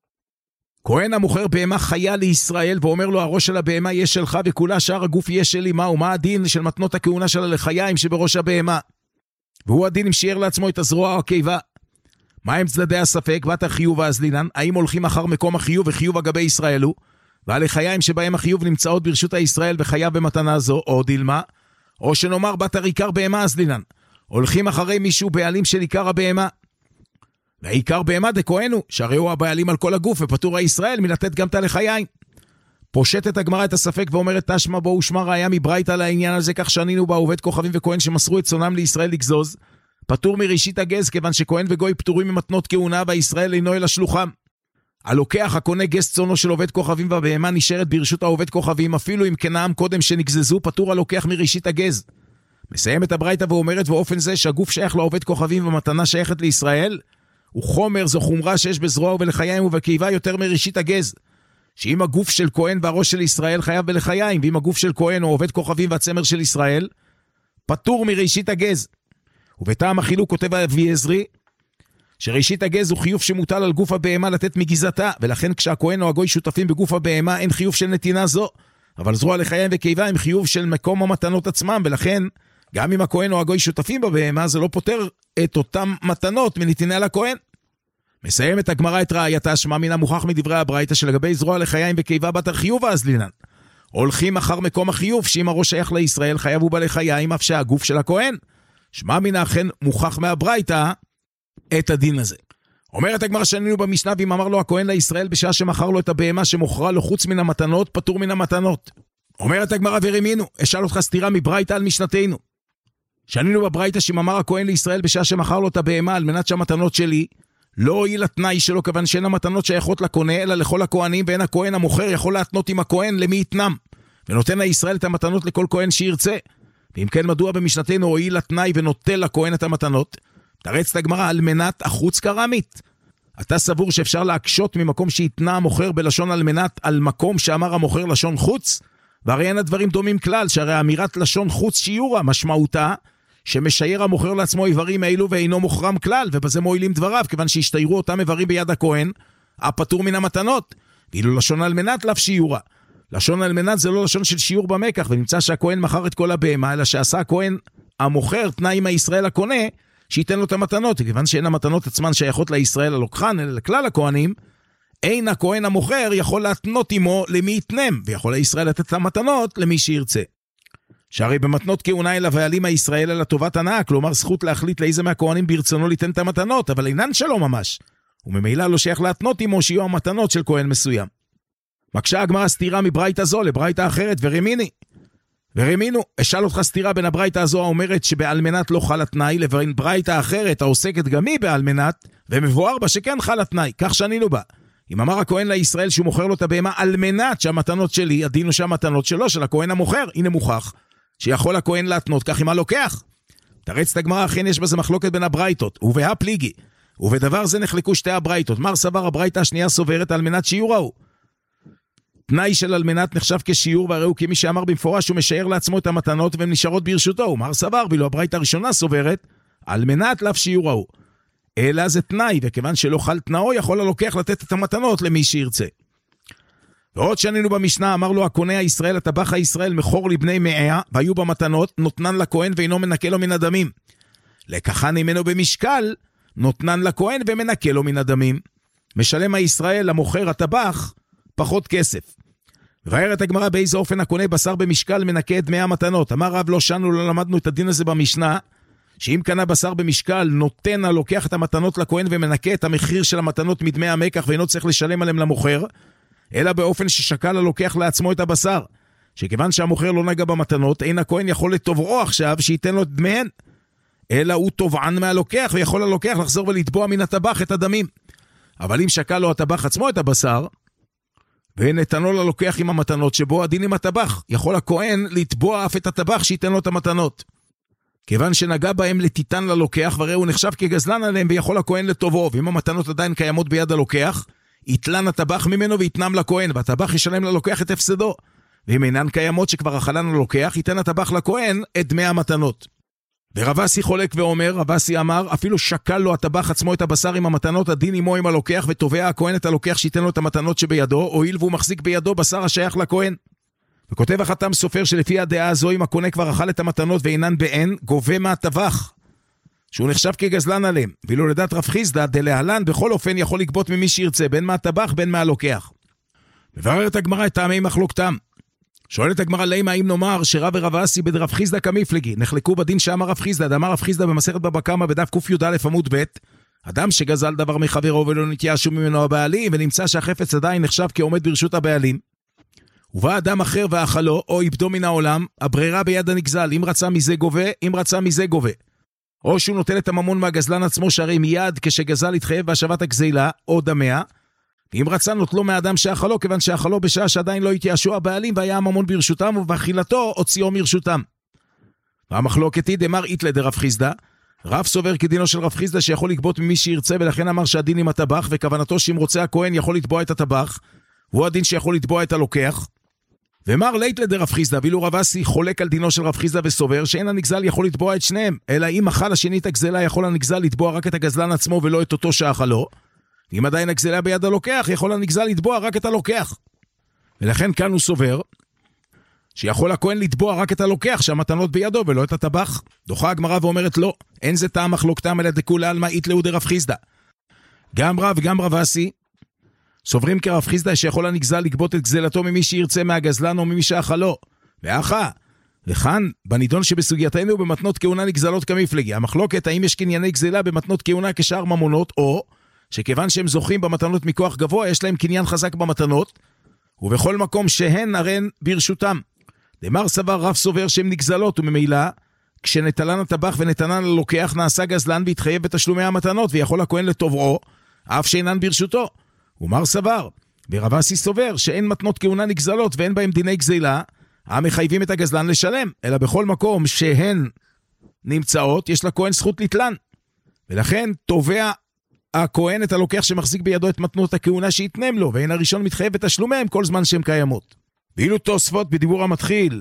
[SPEAKER 1] כהן המוכר בהמה חיה לישראל ואומר לו הראש של הבהמה יהיה שלך וכולה שאר הגוף יהיה שלי, מה ומה הדין של מתנות הכהונה שלה לחיים שבראש הבהמה? והוא הדין אם שיער לעצמו את הזרוע או הקיבה. מה הם צדדי הספק? בת החיוב והזלינן, האם הולכים אחר מקום החיוב וחיוב אגבי ישראל הוא? ועל החיים שבהם החיוב נמצאות ברשות הישראל וחייב במתנה זו, או דילמה, או שנאמר בת הריקר בהמה הזלינן, הולכים אחרי מישהו בעלים של עיקר הבהמה. והעיקר בהמה דכהנו, שהרי הוא הבעלים על כל הגוף ופטור הישראל מלתת גם תלחיים. פושטת הגמרא את הספק ואומרת תשמע בו ושמע ראיה מברייתא לעניין הזה, כך שענינו בה עובד כוכבים וכהן שמסרו את צונם לישראל לגזוז, פטור מראשית הגז, כיוון שכהן וגוי פטורים ממתנות כהונה, והישראל אינו אלא שלוחם. הלוקח הקונה גז צונו של עובד כוכבים והבהמה נשארת ברשות העובד כוכבים, אפילו אם כנעם קודם שנגזזו, פטור הלוקח מראשית הגז. מסיים את הברייתא ואומרת, ואופן זה שהגוף שייך לעובד כוכבים ומתנה שייכת לישראל, וחומר זו חומרה שיש בזרוע ולחיים ובקיבה יותר מראשית הגז. שאם הגוף של כהן והראש של ישראל חייב בלחיים, ואם הגוף של כהן הוא עובד כוכבים והצמר של ישראל, פטור מראשית הגז. ובטעם החילוק כותב אבי עזרי, שראשית הגז הוא חיוב שמוטל על גוף הבהמה לתת מגיזתה, ולכן כשהכהן או הגוי שותפים בגוף הבהמה אין חיוב של נתינה זו, אבל זרוע לחיים וקיבה הם חיוב של מקום המתנות עצמם, ולכן גם אם הכהן או הגוי שותפים בבהמה, זה לא פותר את אותם מתנות מנתינה לכהן. מסיים את הגמרא את ראייתה, שמע מן המוכח מדברי הברייתא שלגבי זרוע לחיים וקיבה בת החיוב האזלינן. הולכים אחר מקום החיוב, שאם הראש שייך לישראל חייב הוא בלחיים, אף שהגוף של הכהן. שמע מן האכן מוכח מהברייתא את הדין הזה. אומרת הגמרא שנינו במשנה, ואם אמר לו הכהן לישראל בשעה שמכר לו את הבהמה שמוכרה לו חוץ מן המתנות, פטור מן המתנות. אומרת הגמרא ורמינו, אשאל אותך סתירה מברייתא על משנתנו. שנינו בברייתא שאם אמר הכהן לישראל בשעה שמכר לו את הבהמה על מנת שהמתנות שלי לא הועיל התנאי שלו, כיוון שאין המתנות שייכות לקונה אלא לכל הכהנים, ואין הכהן המוכר יכול להתנות עם הכהן למי יתנם, ונותן לישראל את המתנות לכל כהן שירצה. ואם כן, מדוע במשנתנו הועיל התנאי ונוטל לכהן את המתנות? תרץ את הגמרא על מנת החוץ קרמית. אתה סבור שאפשר להקשות ממקום שהתנה המוכר בלשון על מנת על מקום שאמר המוכר לשון חוץ? והרי אין הדברים דומים כלל, שהרי אמירת לשון חוץ שיעורה משמעותה שמשייר המוכר לעצמו איברים אילו ואינו מוכרם כלל, ובזה מועילים דבריו, כיוון שהשתיירו אותם איברים ביד הכהן, הפטור מן המתנות. ואילו לשון על מנת לאו שיעורה. לשון על מנת זה לא לשון של שיעור במקח, ונמצא שהכהן מכר את כל הבהמה, אלא שעשה הכהן המוכר תנאי עם הישראל הקונה, שייתן לו את המתנות, וכיוון שאין המתנות עצמן שייכות לישראל הלוקחן, אלא לכלל הכהנים, אין הכהן המוכר יכול להתנות עמו למי יתנם, ויכול לישראל לתת את המתנות למי שירצה. שהרי במתנות כהונה אל הבעלים הישראל אלא טובת הנאה, כלומר זכות להחליט לאיזה מהכהנים ברצונו ליתן את המתנות, אבל אינן שלו ממש, וממילא לא שייך להתנות עמו שיהיו המתנות של כהן מסוים. מקשה הגמרא סתירה מברייתא זו לברייתא אחרת, ורמיני. ורמינו, אשאל אותך סתירה בין הברייתא הזו האומרת שבעל מנת לא חל התנאי, לבין ברייתא אחרת העוסקת גם היא בעל מנת, ומבואר בה שכן חל התנאי, כך שנינו בה. אם אמר הכהן לישראל שהוא מוכר לו את הבהמה על מנת שהמתנות שלי, הדין הוא שהמתנות שלו, של הכהן המוכר, הנה מוכח, שיכול הכהן להתנות, כך אם הלוקח. תרץ את הגמרא, אכן יש בזה מחלוקת בין הברייתות, ובהה פליגי, ובדבר זה נחלקו שתי הברייתות. מר סבר הברייתא השנייה סוברת על מנת שיעור ההוא. תנאי של על מנת נחשב כשיעור, והרי הוא כמי שאמר במפורש שהוא משער לעצמו את המתנות והן נשארות ברשותו. ומר סבר, ואילו הברייתא הראשונה סוברת על מנת לאו שיעור ההוא. אלא זה תנאי, וכיוון שלא חל תנאו, יכול הלוקח לתת את המתנות למי שירצה. ועוד שנינו במשנה, אמר לו הקונה הישראל, הטבח הישראל מכור לבני מאה, והיו במתנות, נותנן לכהן ואינו מנקה לו מן הדמים. לקחן ממנו במשקל, נותנן לכהן ומנקה לו מן הדמים. משלם הישראל למוכר הטבח פחות כסף. ובארת הגמרא באיזה אופן הקונה בשר במשקל מנקה את דמי המתנות. אמר רב לא שנו, לא למדנו את הדין הזה במשנה, שאם קנה בשר במשקל, נותן הלוקח את המתנות לכהן ומנקה את המחיר של המתנות מדמי המקח, ואינו צריך לשלם עליהם למוכר, אלא באופן ששקל הלוקח לעצמו את הבשר, שכיוון שהמוכר לא נגע במתנות, אין הכהן יכול לתובעו עכשיו שייתן לו את דמיהן, אלא הוא תובען מהלוקח, ויכול הלוקח לחזור ולתבוע מן הטבח את הדמים. אבל אם שקל לו הטבח עצמו את הבשר, ונתנו ללוקח עם המתנות שבו, הדין עם הטבח, יכול הכהן לתבוע אף את הטבח שייתן לו את המתנות. כיוון שנגע בהם לתיתן ללוקח, והרי הוא נחשב כגזלן עליהם, ויכול הכהן לטובעו, ואם המתנות עדיין קיימות ביד הלוקח, יתלן הטבח ממנו ויתנם לכהן, והטבח ישלם ללוקח את הפסדו. ואם אינן קיימות שכבר אכלן ללוקח, ייתן הטבח לכהן את דמי המתנות. ורבסי חולק ואומר, רבסי אמר, אפילו שקל לו הטבח עצמו את הבשר עם המתנות, הדין עמו עם הלוקח, ותובע הכהן את הלוקח שייתן לו את המתנות שבידו, הואיל והוא מחזיק בידו בשר השייך לכהן. וכותב החתם סופר שלפי הדעה הזו, אם הקונה כבר אכל את המתנות ואינן באין, גובה מהטבח, שהוא נחשב כגזלן עליהם. ואילו לדעת רב חיסדא דלהלן בכל אופן יכול לגבות ממי שירצה, בין מהטבח בין מהלוקח. מבררת הגמרא את טעמי מחלוקתם. שואלת הגמרא למה אם נאמר שרב ורב אסי בדרב חיסדא כמפלגי, נחלקו בדין שאמר רב חיסדא, דאמר רב חיסדא במסכת בבא קמא בדף ק"א עמוד ב', אדם שגזל דבר מחברו ולא נתייאשו ממנו הבעלים, ונמצא שהחפץ עדיין נחשב כעומד ברשות הבעלים, ובא אדם אחר ואכלו או איבדו מן העולם, הברירה ביד הנגזל, אם רצה מזה גובה, אם רצה מזה גובה. או שהוא נוטל את הממון מהגזלן עצמו, שהרי מיד כשגזל יתחייב בהשבת הגזילה או דמיה, ואם רצה נוטלו מהאדם שאכלו, כיוון שאכלו בשעה שעדיין לא התייאשו הבעלים, והיה הממון ברשותם, ובאכילתו הוציאו מרשותם. והמחלוקת היא דמר איתלה דרב חיסדא, רב סובר כדינו של רב חיסדא שיכול לגבות ממי שירצה, ולכן אמר שהדין עם הטבח, וכוונתו שאם רוצה הכהן יכול לתבוע את הטבח, הוא הדין שיכול לתבוע את הלוקח. ומר ליתלה דרב חיסדא, ואילו רב אסי חולק על דינו של רב חיסדא וסובר שאין הנגזל יכול לתבוע את שניהם, אלא אם אכל השני את הגזלה, יכול הנגזל לתבוע רק את הגזלן עצמו ולא את אותו שאכלו. אם עדיין הגזלה ביד הלוקח, יכול הנגזל לתבוע רק את הלוקח. ולכן כאן הוא סובר שיכול הכהן לתבוע רק את הלוקח שהמתנות בידו ולא את הטבח. דוחה הגמרא ואומרת לא, אין זה טעם מחלוקתם אלא דכולי עלמא איתלהו דרב חיסדא. גם רב וגם רב אסי סוברים כרב חיסדא שיכול הנגזל לגבות את גזלתו ממי שירצה מהגזלן או ממי שאכלו. ואחא, וכאן בנידון שבסוגייתנו במתנות כהונה נגזלות כמפלגי. המחלוקת האם יש קנייני גזלה במתנות כהונה כשאר ממונות, או שכיוון שהם זוכים במתנות מכוח גבוה יש להם קניין חזק במתנות, ובכל מקום שהן הראן ברשותם. דמר סבר רב סובר שהם נגזלות, וממילא כשנטלן הטבח ונתנן ללוקח נעשה גזלן והתחייב בתשלומי המתנות, ויכול הכהן לתובעו אף שאינן ברשותו. ומר סבר ורב אסי סובר שאין מתנות כהונה נגזלות ואין בהם דיני גזלה המחייבים את הגזלן לשלם, אלא בכל מקום שהן נמצאות יש לכהן זכות לתלן, ולכן תובע הכהן את הלוקח שמחזיק בידו את מתנות הכהונה שיתנם לו, ואין הראשון מתחייב בתשלומיהם כל זמן שהן קיימות. ואילו תוספות בדיבור המתחיל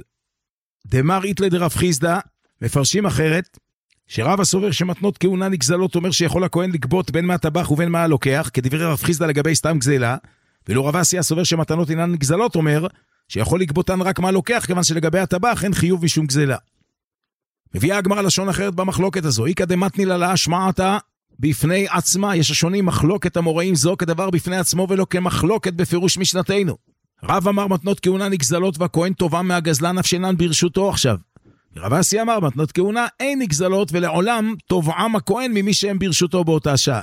[SPEAKER 1] דמר איתלה דרב חיסדא מפרשים אחרת, שרב הסובר שמתנות כהונה נגזלות אומר שיכול הכהן לגבות בין מהטבח ובין מהלוקח, כדברי רב חיסדא לגבי סתם גזלה, ואילו רב אסי הסובר שמתנות אינן נגזלות אומר שיכול לגבותן רק מהלוקח, כיוון שלגבי הטבח אין חיוב משום גזלה. מביאה הגמרא לשון אחרת במחלוקת הזו, איקא דמתני לה להשמעתה בפני עצמה. יש השונים מחלוקת המוראים זו כדבר בפני עצמו ולא כמחלוקת בפירוש משנתנו. רב אמר מתנות כהונה נגזלות והכהן תובע מהגזלן אף שאינן ברשותו עכשיו. רב אסי אמר מתנות כהונה אין נגזלות ולעולם תובעם הכהן ממי שהם ברשותו באותה שעה.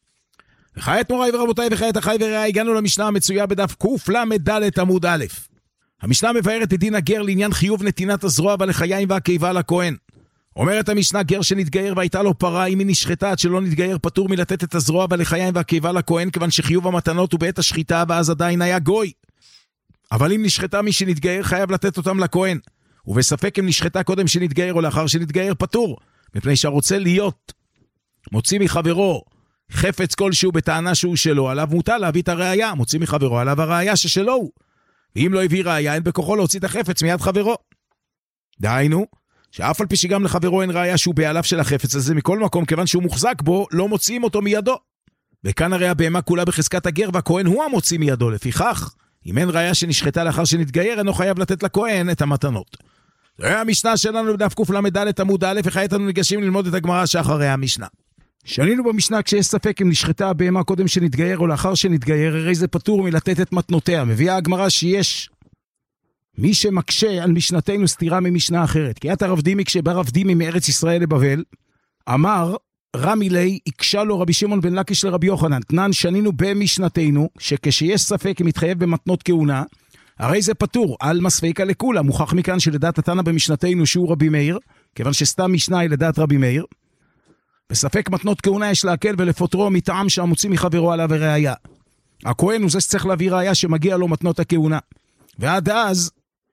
[SPEAKER 1] וכעת מוריי ורבותיי וכעת אחי ורעי, הגענו למשנה המצויה בדף קל"ד עמוד א'. המשנה מבארת את דין הגר לעניין חיוב נתינת הזרוע והלחיים והקיבה לכהן. אומרת המשנה, גר שנתגייר והייתה לו פרה, אם היא נשחטה עד שלא נתגייר פטור מלתת את הזרוע והלחיים והקיבה לכהן, כיוון שחיוב המתנות הוא בעת השחיטה ואז עדיין היה גוי. אבל אם נשחטה מי שנתגייר חייב לתת אותם לכהן, ובספק אם נשחטה קודם שנתגייר או לאחר שנתגייר פטור, מפני שהרוצה להיות מוציא מחברו חפץ כלשהו בטענה שהוא שלו, עליו מוטל להביא את הראיה, מוציא מחברו עליו הראיה ששלו הוא, ואם לא הביא ראיה אין בכוחו להוציא את החפץ מיד חברו. דהיינו שאף על פי שגם לחברו אין ראיה שהוא בעליו של החפץ הזה, מכל מקום כיוון שהוא מוחזק בו לא מוציאים אותו מידו. וכאן הרי הבהמה כולה בחזקת הגר והכהן הוא המוציא מידו, לפיכך אם אין ראיה שנשחטה לאחר שנתגייר אינו חייב לתת לכהן את המתנות. זה המשנה שלנו בדף קל"ד עמוד א', וכעת אנו ניגשים ללמוד את הגמרא שאחרי המשנה. שנינו במשנה כשיש ספק אם נשחטה הבהמה קודם שנתגייר או לאחר שנתגייר, הרי זה פטור מלתת את מתנותיה. מביאה הגמרא שיש מי שמקשה על משנתנו סתירה ממשנה אחרת. כי את הרב דימי כשבא רב דימי מארץ ישראל לבבל, אמר רמי לי, הקשה לו רבי שמעון בן לקיש לרבי יוחנן, תנן שנינו במשנתנו, שכשיש ספק אם מתחייב במתנות כהונה, הרי זה פטור, על מספיקה לכולה. מוכח מכאן שלדעת התנא במשנתנו שהוא רבי מאיר, כיוון שסתם משנה היא לדעת רבי מאיר, בספק מתנות כהונה יש להקל ולפוטרו מטעם שהמוציא מחברו עליו הראיה. הכהן הוא זה שצריך להביא ראיה שמגיע לו מתנות הכהונה. ועד אז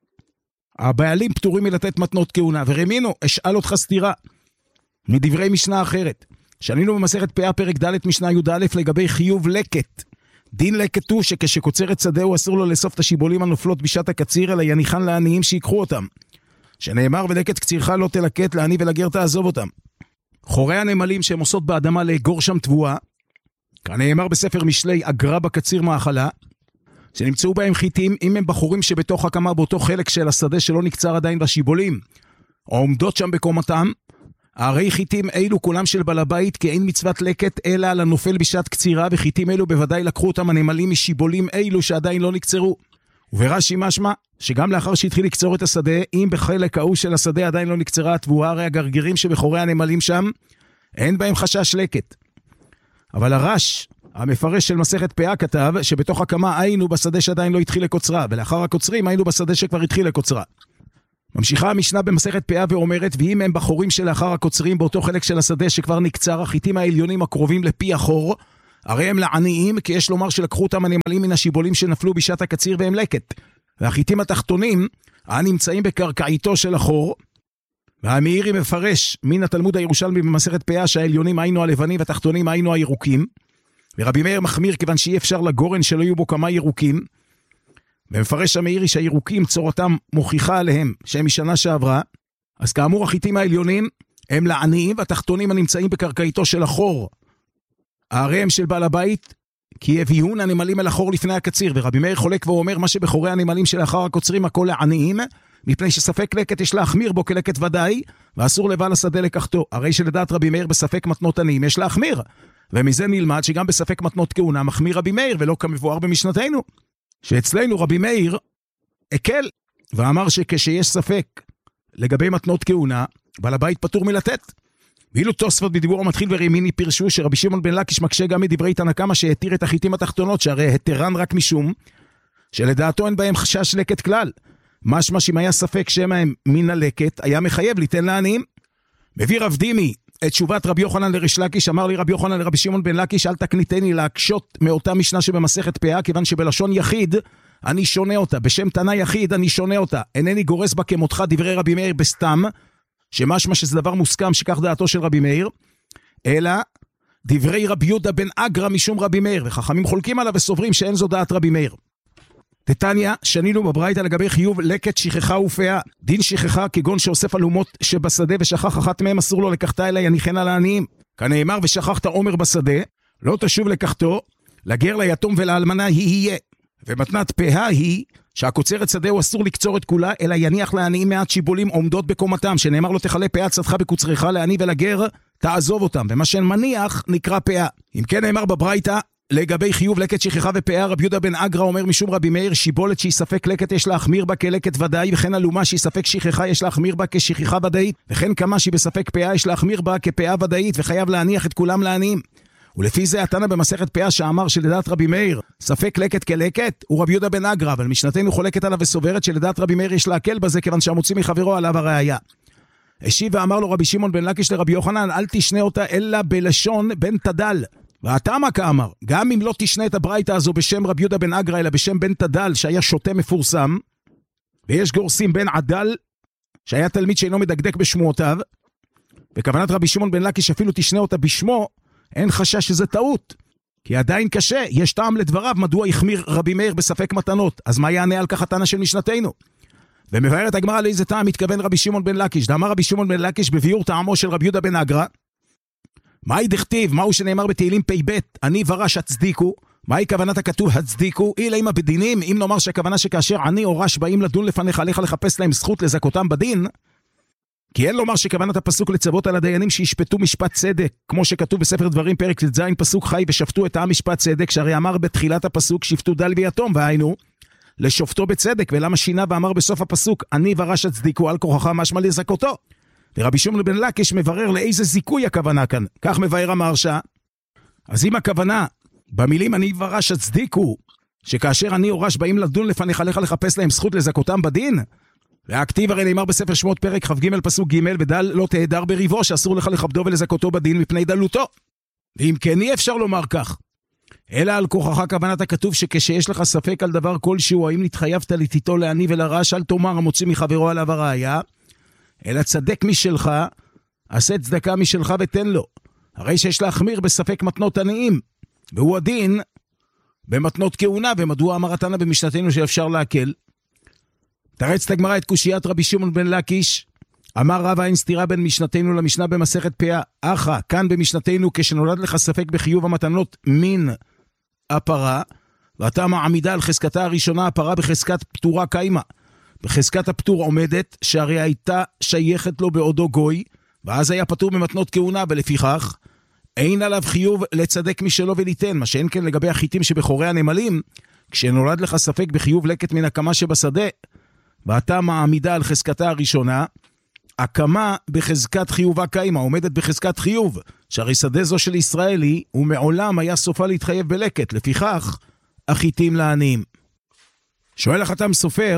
[SPEAKER 1] הבעלים פטורים מלתת מתנות כהונה. ורמינו, אשאל אותך סתירה מדברי משנה אחרת. שנינו במסכת פאה פרק ד' משנה י"א לגבי חיוב לקט. דין לקט הוא שכשקוצרת שדהו אסור לו לאסוף את השיבולים הנופלות בשעת הקציר, אלא יניחן לעניים שיקחו אותם. שנאמר ולקט קצירך לא תלקט, לעני ולגר תעזוב אותם. חורי הנמלים שהם עושות באדמה לאגור שם תבואה, כנאמר בספר משלי אגרה בקציר מאכלה, שנמצאו בהם חיטים, אם הם בחורים שבתוך הקמה באותו חלק של השדה שלא נקצר עדיין בשיבולים, או עומדות שם בקומתם, הרי חיטים אלו כולם של בעל הבית, כי אין מצוות לקט אלא על הנופל בשעת קצירה, וחיטים אלו בוודאי לקחו אותם הנמלים משיבולים אלו שעדיין לא נקצרו. וברש"י משמע שגם לאחר שהתחיל לקצור את השדה, אם בחלק ההוא של השדה עדיין לא נקצרה התבואה, הרי הגרגירים שבחורי הנמלים שם אין בהם חשש לקט. אבל הרש המפרש של מסכת פאה כתב שבתוך הקמה היינו בשדה שעדיין לא התחיל לקוצרה, ולאחר הקוצרים היינו בשדה שכבר התחיל לקוצרה. ממשיכה המשנה במסכת פאה ואומרת, ואם הם בחורים שלאחר הקוצרים באותו חלק של השדה שכבר נקצר, החיטים העליונים הקרובים לפי החור, הרי הם לעניים, כי יש לומר שלקחו אותם הנמלים מן השיבולים שנפלו בשעת הקציר והם לקט. והחיטים התחתונים, הנמצאים בקרקעיתו של החור, והמאירי מפרש מן התלמוד הירושלמי במסכת פאה שהעליונים היינו הלבנים והתחתונים היינו הירוקים, ורבי מאיר מחמיר כיוון שאי אפשר לגורן שלא יהיו בו כמה ירוקים, ומפרש המאירי שהירוקים צורתם מוכיחה עליהם שהם משנה שעברה, אז כאמור החיטים העליונים הם לעניים והתחתונים הנמצאים בקרקעיתו של החור, הרי הם של בעל הבית, כי הביאון הנמלים אל החור לפני הקציר, ורבי מאיר חולק ואומר מה שבחורי הנמלים שלאחר הקוצרים הכל לעניים, מפני שספק לקט יש להחמיר בו כלקט ודאי, ואסור לבעל השדה לקחתו, הרי שלדעת רבי מאיר בספק מתנות עניים יש להחמיר, ומזה נלמד שגם בספק מתנות כהונה מחמיר רבי מאיר, ולא כמבואר במשנתנו, שאצלנו רבי מאיר הקל, ואמר שכשיש ספק לגבי מתנות כהונה, בעל הבית פטור מלתת. ואילו תוספות בדיבור המתחיל ורימיני פירשו שרבי שמעון בן לקיש מקשה גם מדברי תנא קמא שהתיר את החיטים התחתונות, שהרי התרן רק משום שלדעתו אין בהם חשש לקט כלל. משמע שאם היה ספק שמא הם מן הלקט, היה מחייב ליתן לעניים. מביא רב דימי את תשובת רבי יוחנן לריש לקיש, אמר לי רבי יוחנן לרבי שמעון בן לקיש, אל תקניתני להקשות מאותה משנה שבמסכת פאה, כיוון שבלשון יחיד אני שונה אותה, בשם תנא יחיד אני שונה אותה, אינני גורס בה כמותך דברי רבי מאיר בסתם, שמשמע שזה דבר מוסכם שכך דעתו של רבי מאיר, אלא דברי רבי יהודה בן אגרא משום רבי מאיר, וחכמים חולקים עליו וסוברים שאין זו דעת רבי מאיר. תתניא, שנינו בברייתא לגבי חיוב לקט שכחה ופאה, דין שכחה כגון שאוסף אלומות שבשדה ושכח אחת מהם אסור לו לקחתה אלא יניחן על העניים, כנאמר ושכחת עומר בשדה, לא תשוב לקחתו, לגר ליתום ולאלמנה היא יהיה, ומתנת פאה היא שהקוצרת שדהו אסור לקצור את כולה, אלא יניח לעניים מעט שיבולים עומדות בקומתם, שנאמר לו תחלה פאת שדך בקוצרך לעני ולגר תעזוב אותם, ומה שמניח נקרא פאה. אם כן נאמר בברייתא לגבי חיוב לקט שכחה ופאה, רבי יהודה בן אגרא אומר משום רבי מאיר, שיבולת שהיא ספק לקט יש להחמיר בה כלקט ודאי, וכן אלומה שהיא ספק שכחה יש להחמיר בה כשכחה ודאית, וכן כמה שהיא בספק פאה יש להחמיר בה כפאה ודאית, וחייב להניח את כולם לעניים. ולפי זה התנא במסכת פאה שאמר שלדעת רבי מאיר ספק לקט כלקט הוא רבי יהודה בן אגרא, אבל משנתנו חולקת עליו וסוברת שלדעת רבי מאיר יש להקל בזה כיוון שהמוציא מחברו עליו הראיה. השיב ואמר לו רבי שמעון בן לקיש לרבי יוחנן, אל תשנה אותה אלא בלשון בן תדל. והתמה כאמר, גם אם לא תשנה את הברייתא הזו בשם רבי יהודה בן אגרא אלא בשם בן תדל שהיה שוטה מפורסם, ויש גורסים בן עדל שהיה תלמיד שאינו מדקדק בשמועותיו, וכוונת רבי שמעון בן לקיש אפילו תשנה אותה בשמו, אין חשש שזה טעות, כי עדיין קשה, יש טעם לדבריו מדוע החמיר רבי מאיר בספק מתנות, אז מה יענה על כך התנא של משנתנו? ומבארת הגמרא לאיזה טעם מתכוון רבי שמעון בן לקיש, דאמר רבי שמעון בן לקיש בביאור טעמו של רבי יהודה בן אגרא, מהי דכתיב, מהו שנאמר בתהילים פ"ב, אני ורש הצדיקו, מהי כוונת הכתוב הצדיקו, אילא אם בדינים, אם נאמר שהכוונה שכאשר אני או רש באים לדון לפניך, עליך לחפש להם זכות לזכותם בדין, כי אין לומר שכוונת הפסוק לצוות על הדיינים שישפטו משפט צדק, כמו שכתוב בספר דברים פרק ט"ז פסוק חי, ושפטו את העם משפט צדק, שהרי אמר בתחילת הפסוק שפטו דל ויתום, והיינו לשופטו בצדק, ולמה שינה ואמר בסוף הפסוק אני ורש הצדיקו על כוחך משמע לזכותו. ורבי שמעון בן לקיש מברר לאיזה זיכוי הכוונה כאן, כך מבאר המהרש"א. אז אם הכוונה במילים אני ורש הצדיקו, שכאשר אני או רש באים לדון לפניך עליך לחפש להם זכות לזכותם בדין, והכתיב הרי נאמר בספר שמות פרק כ"ג פסוק ג' ודל לא תהדר בריבו שאסור לך לכבדו ולזכותו בדין מפני דלותו. ואם כן אי אפשר לומר כך, אלא על כוחך כוונת הכתוב שכשיש לך ספק על דבר כלשהו, האם נתחייבת לתיתו לעני ולרש, אל תאמר המוציא מחברו עליו הראיה, אלא צדק משלך, עשה צדקה משלך ותן לו. הרי שיש להחמיר בספק מתנות עניים, והוא הדין במתנות כהונה, ומדוע אמר התנא במשנתנו שאפשר להקל? תרץ תגמרא את קושיית רבי שמעון בן לקיש, אמר רב אין סתירה בין משנתנו למשנה במסכת פאה, אחא, כאן במשנתנו כשנולד לך ספק בחיוב המתנות מן הפרה, ואתה מעמידה על חזקתה הראשונה הפרה בחזקת פטורה קיימה, בחזקת הפטור עומדת, שהרי הייתה שייכת לו בעודו גוי, ואז היה פטור במתנות כהונה, ולפיכך אין עליו חיוב לצדק משלו וליתן, מה שאין כן לגבי החיטים שבחורי הנמלים, כשנולד לך ספק בחיוב לקט מן הקמה שבשדה, ואתה מעמידה על חזקתה הראשונה, הקמה בחזקת חיובה קיימה, עומדת בחזקת חיוב, שהרי שדה זו של ישראלי, ומעולם היה סופה להתחייב בלקט, לפיכך החיטים לעניים. שואל החתם סופר,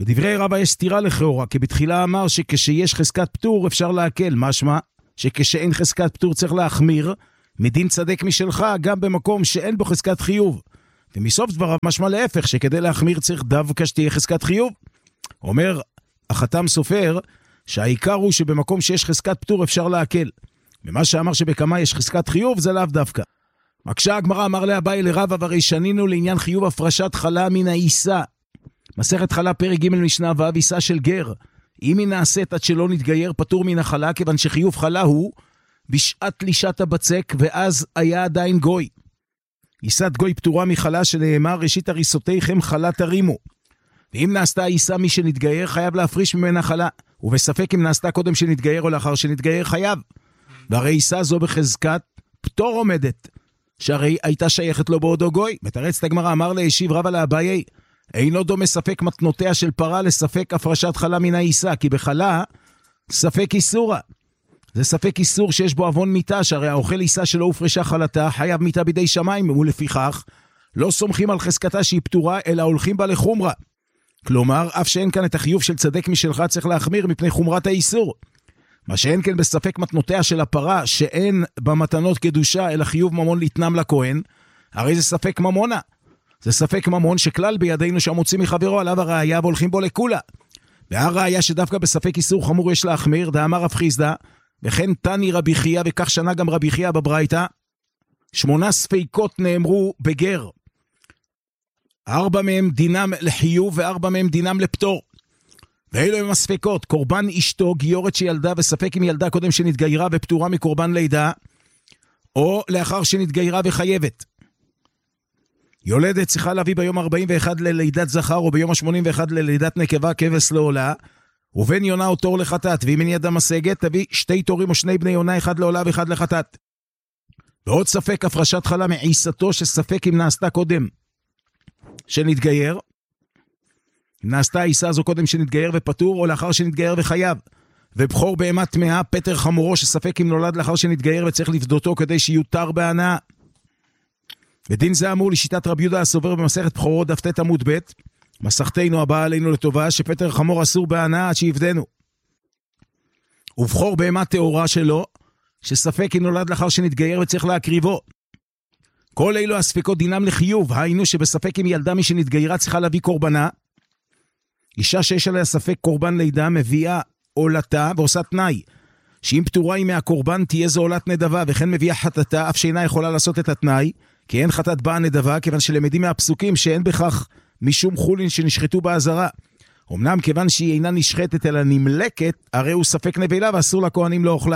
[SPEAKER 1] בדברי רבא יש סתירה לכאורה, כי בתחילה אמר שכשיש חזקת פטור אפשר להקל, משמע שכשאין חזקת פטור צריך להחמיר, מדין צדק משלך גם במקום שאין בו חזקת חיוב. ומסוף דבריו משמע להפך, שכדי להחמיר צריך דווקא שתהיה חזקת חיוב. אומר החתם סופר שהעיקר הוא שבמקום שיש חזקת פטור אפשר להקל. ומה שאמר שבכמה יש חזקת חיוב זה לאו דווקא. מקשה הגמרא, אמר לאביי לרבא, והרי שנינו לעניין חיוב הפרשת חלה מן העיסה. מסכת חלה פרק ג' משנה ו', עיסה של גר. אם היא נעשית עד שלא נתגייר פטור מן החלה, כיוון שחיוב חלה הוא בשעת לישת הבצק, ואז היה עדיין גוי. עיסת גוי פטורה מחלה, שנאמר ראשית הריסותיכם חלה תרימו. ואם נעשתה עיסה מי שנתגייר חייב להפריש ממנה חלה, ובספק אם נעשתה קודם שנתגייר או לאחר שנתגייר חייב. והרי עיסה זו בחזקת פטור עומדת, שהרי הייתה שייכת לו בעודו גוי. מתרצת הגמרא, אמר להשיב רבא לאביי, אינו דומה ספק מתנותיה של פרה לספק הפרשת חלה מן העיסה, כי בחלה ספק איסורה. זה ספק איסור שיש בו אבון מיתה, שהרי האוכל עיסה שלא הופרשה חלתה חייב מיתה בידי שמיים, ולפיכך לא סומכים על חזקתה שהיא פטורה, אלא הולכים בה לחומרה. כלומר, אף שאין כאן את החיוב של צדק משלך, צריך להחמיר מפני חומרת האיסור. מה שאין כן בספק מתנותיה של הפרה, שאין במתנות קדושה, אלא חיוב ממון לתנם לכהן, הרי זה ספק ממונה. זה ספק ממון שכלל בידינו שהמוציא מחברו עליו הראיה והולכים בו לכולה. והראיה שדווקא בספק איסור חמור יש להחמיר, דאמר רב חיסדא, וכן תני רבי חייא, וכך שנה גם רבי חייא בברייתא, שמונה ספיקות נאמרו בגר. ארבע מהם דינם לחיוב וארבע מהם דינם לפטור. ואלו הם הספקות, קורבן אשתו, גיורת שילדה וספק אם ילדה קודם שנתגיירה ופטורה מקורבן לידה, או לאחר שנתגיירה וחייבת. יולדת צריכה להביא ביום ארבעים ואחת ללידת זכר, או ביום ה-שמונים ואחת ללידת נקבה, כבש לעולה, ובן יונה או תור לחטאת, ואם אין ידה משגת, תביא שתי תורים או שני בני יונה, אחד לעולה ואחד לחטאת. ועוד ספק הפרשת חלה מעיסתו, שספק אם נעשתה קודם שנתגייר, אם נעשתה העיסה הזו קודם שנתגייר ופטור, או לאחר שנתגייר וחייב. ובחור בהמת טמאה, פטר חמורו, שספק אם נולד לאחר שנתגייר וצריך לפדותו כדי שיותר בהנאה. ודין זה אמור לשיטת רבי יהודה הסובר במסכת בכורות דף ט' עמוד ב', מסכתנו הבאה עלינו לטובה, שפטר חמור אסור בהנאה עד שיפדנו. ובחור בהמת טהורה שלו, שספק אם נולד לאחר שנתגייר וצריך להקריבו. כל אלו הספקות דינם לחיוב, היינו שבספק אם ילדה מי שנתגיירה צריכה להביא קורבנה. אישה שיש עליה ספק קורבן לידה מביאה עולתה ועושה תנאי, שאם פטורה היא מהקורבן תהיה זו עולת נדבה, וכן מביאה חטאתה, אף שאינה יכולה לעשות את התנאי, כי אין חטאת באה נדבה, כיוון שלמדים מהפסוקים שאין בכך משום חולין שנשחטו בעזרה. אמנם כיוון שהיא אינה נשחטת אלא נמלקת, הרי הוא ספק נבלה ואסור לכהנים לאוכלה.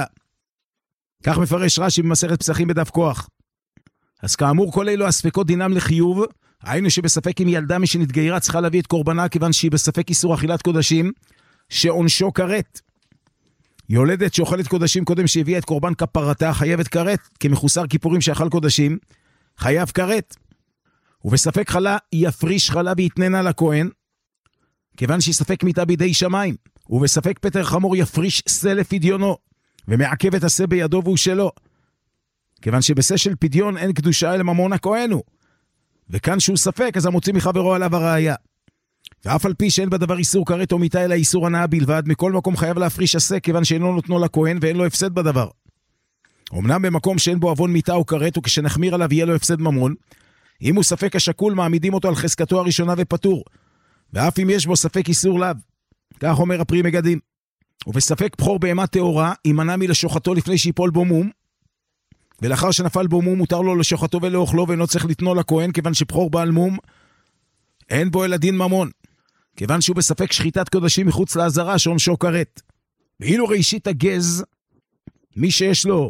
[SPEAKER 1] כך מפרש רש"י במסכת פסחים בדף כוח. אז כאמור כל אלו הספקות דינם לחיוב, היינו שבספק אם ילדה מי שנתגיירה צריכה להביא את קורבנה, כיוון שהיא בספק איסור אכילת קודשים, שעונשו כרת. יולדת שאוכלת קודשים קודם שהביאה את קורבן כפרתה, חייבת כרת, כמחוסר כיפורים שאכל קודשים, חייב כרת. ובספק חלה יפריש חלה ויתננה לכהן, כיוון שהיא ספק מיתה בידי שמיים. ובספק פטר חמור יפריש שא לפדיונו, ומעכב את השא בידו והוא שלו, כיוון שבשא של פדיון אין קדושה אל ממון הכהנו. וכאן שהוא ספק, אז המוציא מחברו עליו הראיה. ואף על פי שאין בדבר איסור כרת או מיתה, אלא איסור הנאה בלבד, מכל מקום חייב להפריש עשה, כיוון שאינו נותנו לכהן ואין לו הפסד בדבר. אמנם במקום שאין בו אבון מיתה או כרת, וכשנחמיר עליו יהיה לו הפסד ממון, אם הוא ספק השקול, מעמידים אותו על חזקתו הראשונה ופטור. ואף אם יש בו ספק איסור לאו. כך אומר הפרי מגדים. ובספק בחור בהמה טהורה, יימנע מלשוחתו לפני שיפול בו מום, ולאחר שנפל בו מום, מותר לו לשוחתו ולאוכלו, ואינו צריך לתנו לכהן, כיוון שבחור בעל מום, אין בו אלא דין ממון. כיוון שהוא בספק שחיטת קודשים מחוץ לעזרה, שעונשו כרת. ואילו ראשית הגז, מי שיש לו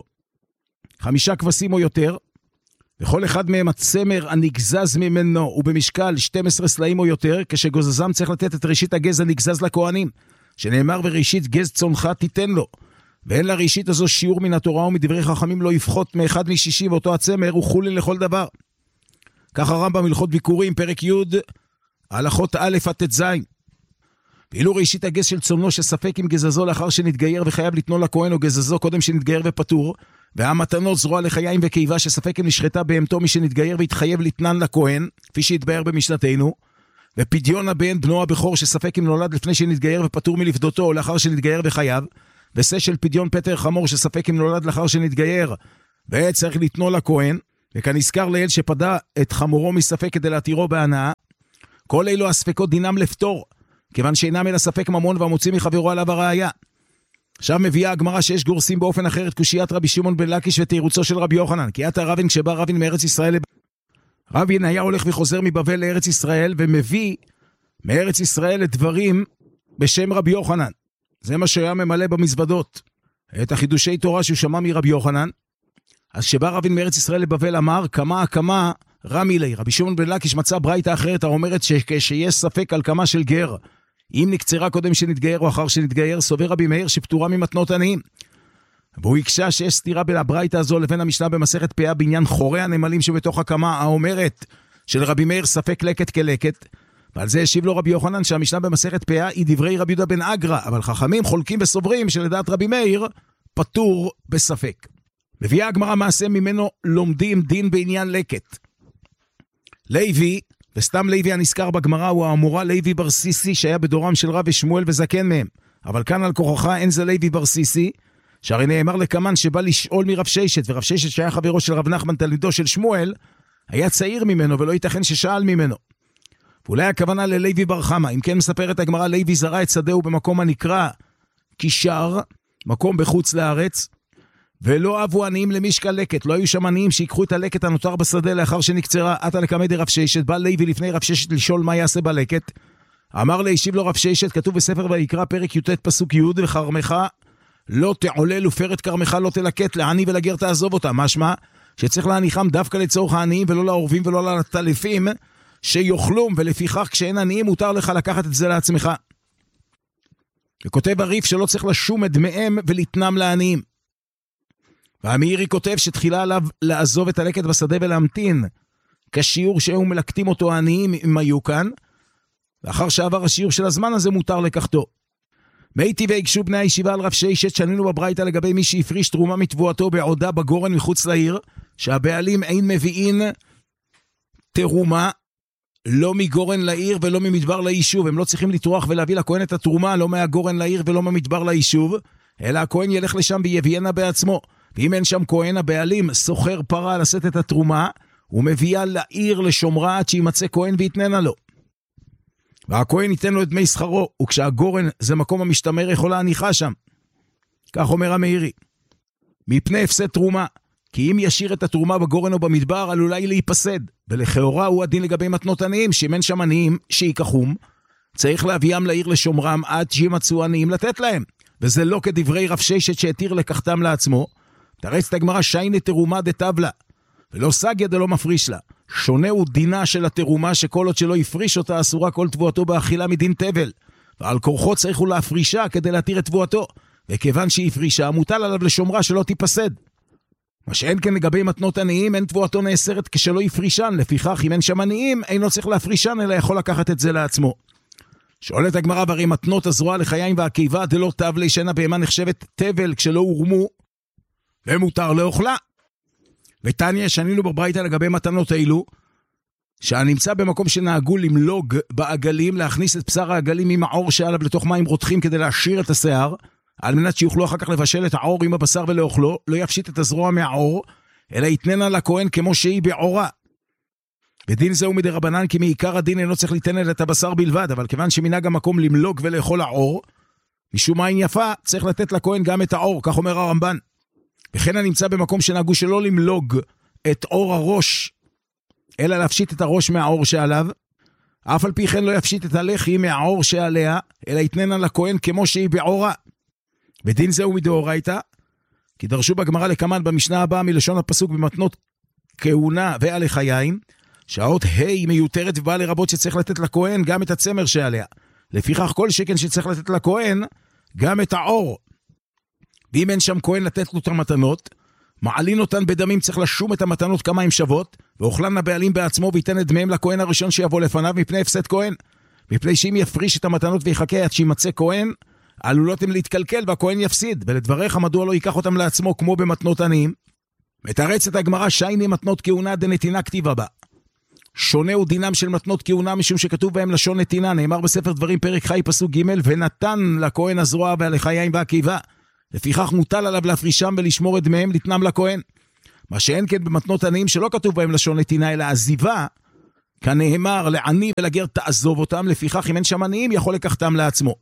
[SPEAKER 1] חמישה כבשים או יותר, וכל אחד מהם הצמר הנגזז ממנו, הוא במשקל שתים עשרה סלעים או יותר, כשגוזזם צריך לתת את ראשית הגז הנגזז לכהנים, שנאמר וראשית גז צונך תיתן לו. ואין לראשית הזו שיעור מן התורה, ומדברי חכמים לא יפחות מאחד משישי, ואותו הצמר הוא חולין לכל דבר. כך הרמב"ם הלכות ביקורים, פרק י' הלכות א' עד ט"ז. ואילו ראשית הגז של צונו, שספק עם גזזו לאחר שנתגייר וחייב לתנו לכהן, או גזזו קודם שנתגייר ופטור, והמתנות זרוע לחיים וקיבה, שספק אם נשחטה בהמתו מי שנתגייר והתחייב לתנן לכהן, כפי שהתבאר במשנתנו, ופדיון הבן בנו הבכור שספק אם נולד לפני שנתגייר ופטור מלפדותו או לאחר שנתגייר וחייב, ושה של פדיון פטר חמור שספק אם נולד לאחר שנתגייר וצריך לתנו לכהן, וכנזכר לאל שפדה את חמורו מספק כדי להתירו בהנאה, כל אלו הספקות דינם לפתור, כיוון שאינם אלא ספק ממון והמוציא מחברו עליו הראיה. עכשיו מביאה הגמרא שיש גורסים באופן אחר את קושיית רבי שמעון בן לקיש ותירוצו של רבי יוחנן, כי עתה רבין כשבא רבין מארץ ישראל, רבין היה הולך וחוזר מבבל לארץ ישראל ומביא מארץ ישראל את דברים בשם רבי יוחנן. זה מה שהיה ממלא במזוודות, את החידושי תורה שהוא שמע מרבי יוחנן. אז כשבא רבין מארץ ישראל לבבל אמר, כמה כמה רמי לי, רבי שמעון בן לקיש מצא ברייתא אחרת האומרת שכשיש ספק על כמה של גר, אם נקצרה קודם שנתגייר או אחר שנתגייר, סובר רבי מאיר שפטורה ממתנות עניים. והוא הקשה שיש סתירה בין הברייתא הזו לבין המשנה במסכת פאה בעניין חורי הנמלים שבתוך הקמה, האומרת של רבי מאיר ספק לקט כלקט, ועל זה השיב לו רבי יוחנן שהמשנה במסכת פאה היא דברי רבי יהודה בן אגרא, אבל חכמים חולקים וסוברים שלדעת רבי מאיר פטור בספק. מביאה הגמרא מעשה ממנו לומדים דין בעניין לקט. לוי, וסתם לוי הנזכר בגמרא הוא האמורה לוי בר סיסי שהיה בדורם של רב ושמואל וזקן מהם, אבל כאן על כוחך אין זה לוי בר סיסי, שהרי נאמר לקמן שבא לשאול מרב ששת, ורב ששת שהיה חברו של רב נחמן תלמידו של שמואל, היה צעיר ממנו ולא ייתכן ששאל ממנו. ואולי הכוונה ללוי בר חמה, אם כן מספרת הגמרא לוי זרע את שדהו במקום הנקרא קישר, מקום בחוץ לארץ, ולא אבו עניים למשקל לקט, לא היו שם עניים שיקחו את הלקט הנותר בשדה לאחר שנקצרה. עתה לקמא דרב ששת, בא לוי לפני רב ששת לשאול מה יעשה בלקט, אמר להשיב לו רב ששת, כתוב בספר ויקרא פרק י"ט פסוק י', וחרמך לא תעולל ופרת כרמך לא תלקט, לעני ולגר תעזוב אותה. משמע שצריך להניחם דווקא לצורך העניים ולא לעורבים ולא לטלפים שיוכלום, ולפיכך כשאין עניים מותר לך לקחת את זה לעצמך. וכותב הריף שלא צריך לשום את דמיהם ולתנם לעניים. והמאירי כותב שתחילה עליו לעזוב את הלקט בשדה ולהמתין, כשיעור שהיו מלקטים אותו העניים אם היו כאן, ואחר שעבר השיעור של הזמן הזה מותר לקחתו. מייתי והגשו בני הישיבה על רב ששת, שנינו בברייתא לגבי מי שהפריש תרומה מתבואתו בעודה בגורן מחוץ לעיר, שהבעלים אין מביאים תרומה, לא מגורן לעיר ולא ממדבר ליישוב, הם לא צריכים לטרוח ולהביא לכהן את התרומה, לא מהגורן לעיר ולא ממדבר ליישוב, אלא הכהן ילך לשם ויביאנה בעצמו, ואם אין שם כהן הבעלים סוחר פרה לשאת את התרומה, הוא מביאה לעיר לשומרה עד שימצא כהן ויתננה לו. והכהן ייתן לו את דמי שכרו, וכשהגורן זה מקום המשתמר יכולה הניחה שם. כך אומר המאירי. מפני הפסד תרומה, כי אם ישאיר את התרומה בגורן או במדבר, עלולה היא להיפסד. ולכאורה הוא הדין לגבי מתנות עניים, שאם אין שם עניים שיקחום, צריך להביאם לעיר לשומרם עד שימצאו עניים לתת להם. וזה לא כדברי רב ששת שהתיר לקחתם לעצמו. תרץ את הגמרא שייני תרומה דתבלה, ולא סגיה דלא מפריש לה. שונה הוא דינה של התרומה שכל עוד שלא יפריש אותה אסורה כל תבואתו באכילה מדין תבל, ועל כורחו צריך הוא להפרישה כדי להתיר את תבואתו, וכיוון שהיא פרישה מוטל עליו לשומרה שלא תיפסד. מה שאין כן לגבי מתנות עניים, אין תבואתו נאסרת כשלא יפרישן, לפיכך אם אין שם עניים אינו צריך להפרישן אלא יכול לקחת את זה לעצמו. שואלת הגמרא, והרי מתנות הזרוע לחיים והקיבה דלא תבלי, שאינה בהמה נחשבת תבל כשלא הורמו ומותר לאוכלה. ותניא שנינו בברייתא לגבי מתנות האלו, שהנמצא במקום שנהגו למלוג בעגלים, להכניס את בשר העגלים עם העור שעליו לתוך מים רותחים כדי להשאיר את השיער, על מנת שיוכלו אחר כך לבשל את העור עם הבשר ולאוכלו, לא יפשיט את הזרוע מהעור, אלא יתננה לכהן כמו שהיא בעורה. בדין זהו מדרבנן, כי מעיקר הדין אינו צריך ליתן את הבשר בלבד, אבל כיוון שמנהג המקום למלוג ולאכול העור, משום מים יפה, צריך לתת לכהן גם את העור, כך אומר הרמב"ן. וכן הנמצא במקום שנהגו שלא למלוג את עור הראש, אלא להפשיט את הראש מהעור שעליו, אף על פי כן לא יפשיט את הלחי מהעור שעליה, אלא יתננה לכהן כמו שהיא בעורה. בדין זהו מדאורייתא, כי דרשו בגמרא לקמן במשנה הבאה מלשון הפסוק במתנות כהונה והלך היין, שהאות ה' מיותרת ובאה לרבות שצריך לתת לכהן גם את הצמר שעליה. לפיכך כל שכן שצריך לתת לכהן גם את העור. ואם אין שם כהן לתת לו את המתנות, מעלין אותן בדמים, צריך לשום את המתנות כמה הן שוות, ואוכלן הבעלים בעצמו וייתן את דמיהם לכהן הראשון שיבוא לפניו מפני הפסד כהן. מפני שאם יפריש את המתנות ויחכה עד שימצא כהן, עלולות הם להתקלקל והכהן יפסיד, ולדבריך מדוע לא ייקח אותם לעצמו כמו במתנות עניים? מתרץ את הגמרא שייני מתנות כהונה דנתינה כתיבה בה. שונה הוא דינם של מתנות כהונה, משום שכתוב בהם לשון נתינה, נאמר בספר דברים פרק חי פסוק ג' ונתן לכהן הזרוע והלחיים והקיבה, לפיכך מוטל עליו להפרישם ולשמור את דמיהם לתנם לכהן. מה שאין כן במתנות עניים שלא כתוב בהם לשון נתינה, אלא עזיבה, כנאמר לעני ולגר תעזוב אותם, לפיכך אם אין שם עניים יכול לקחתם לעצמו.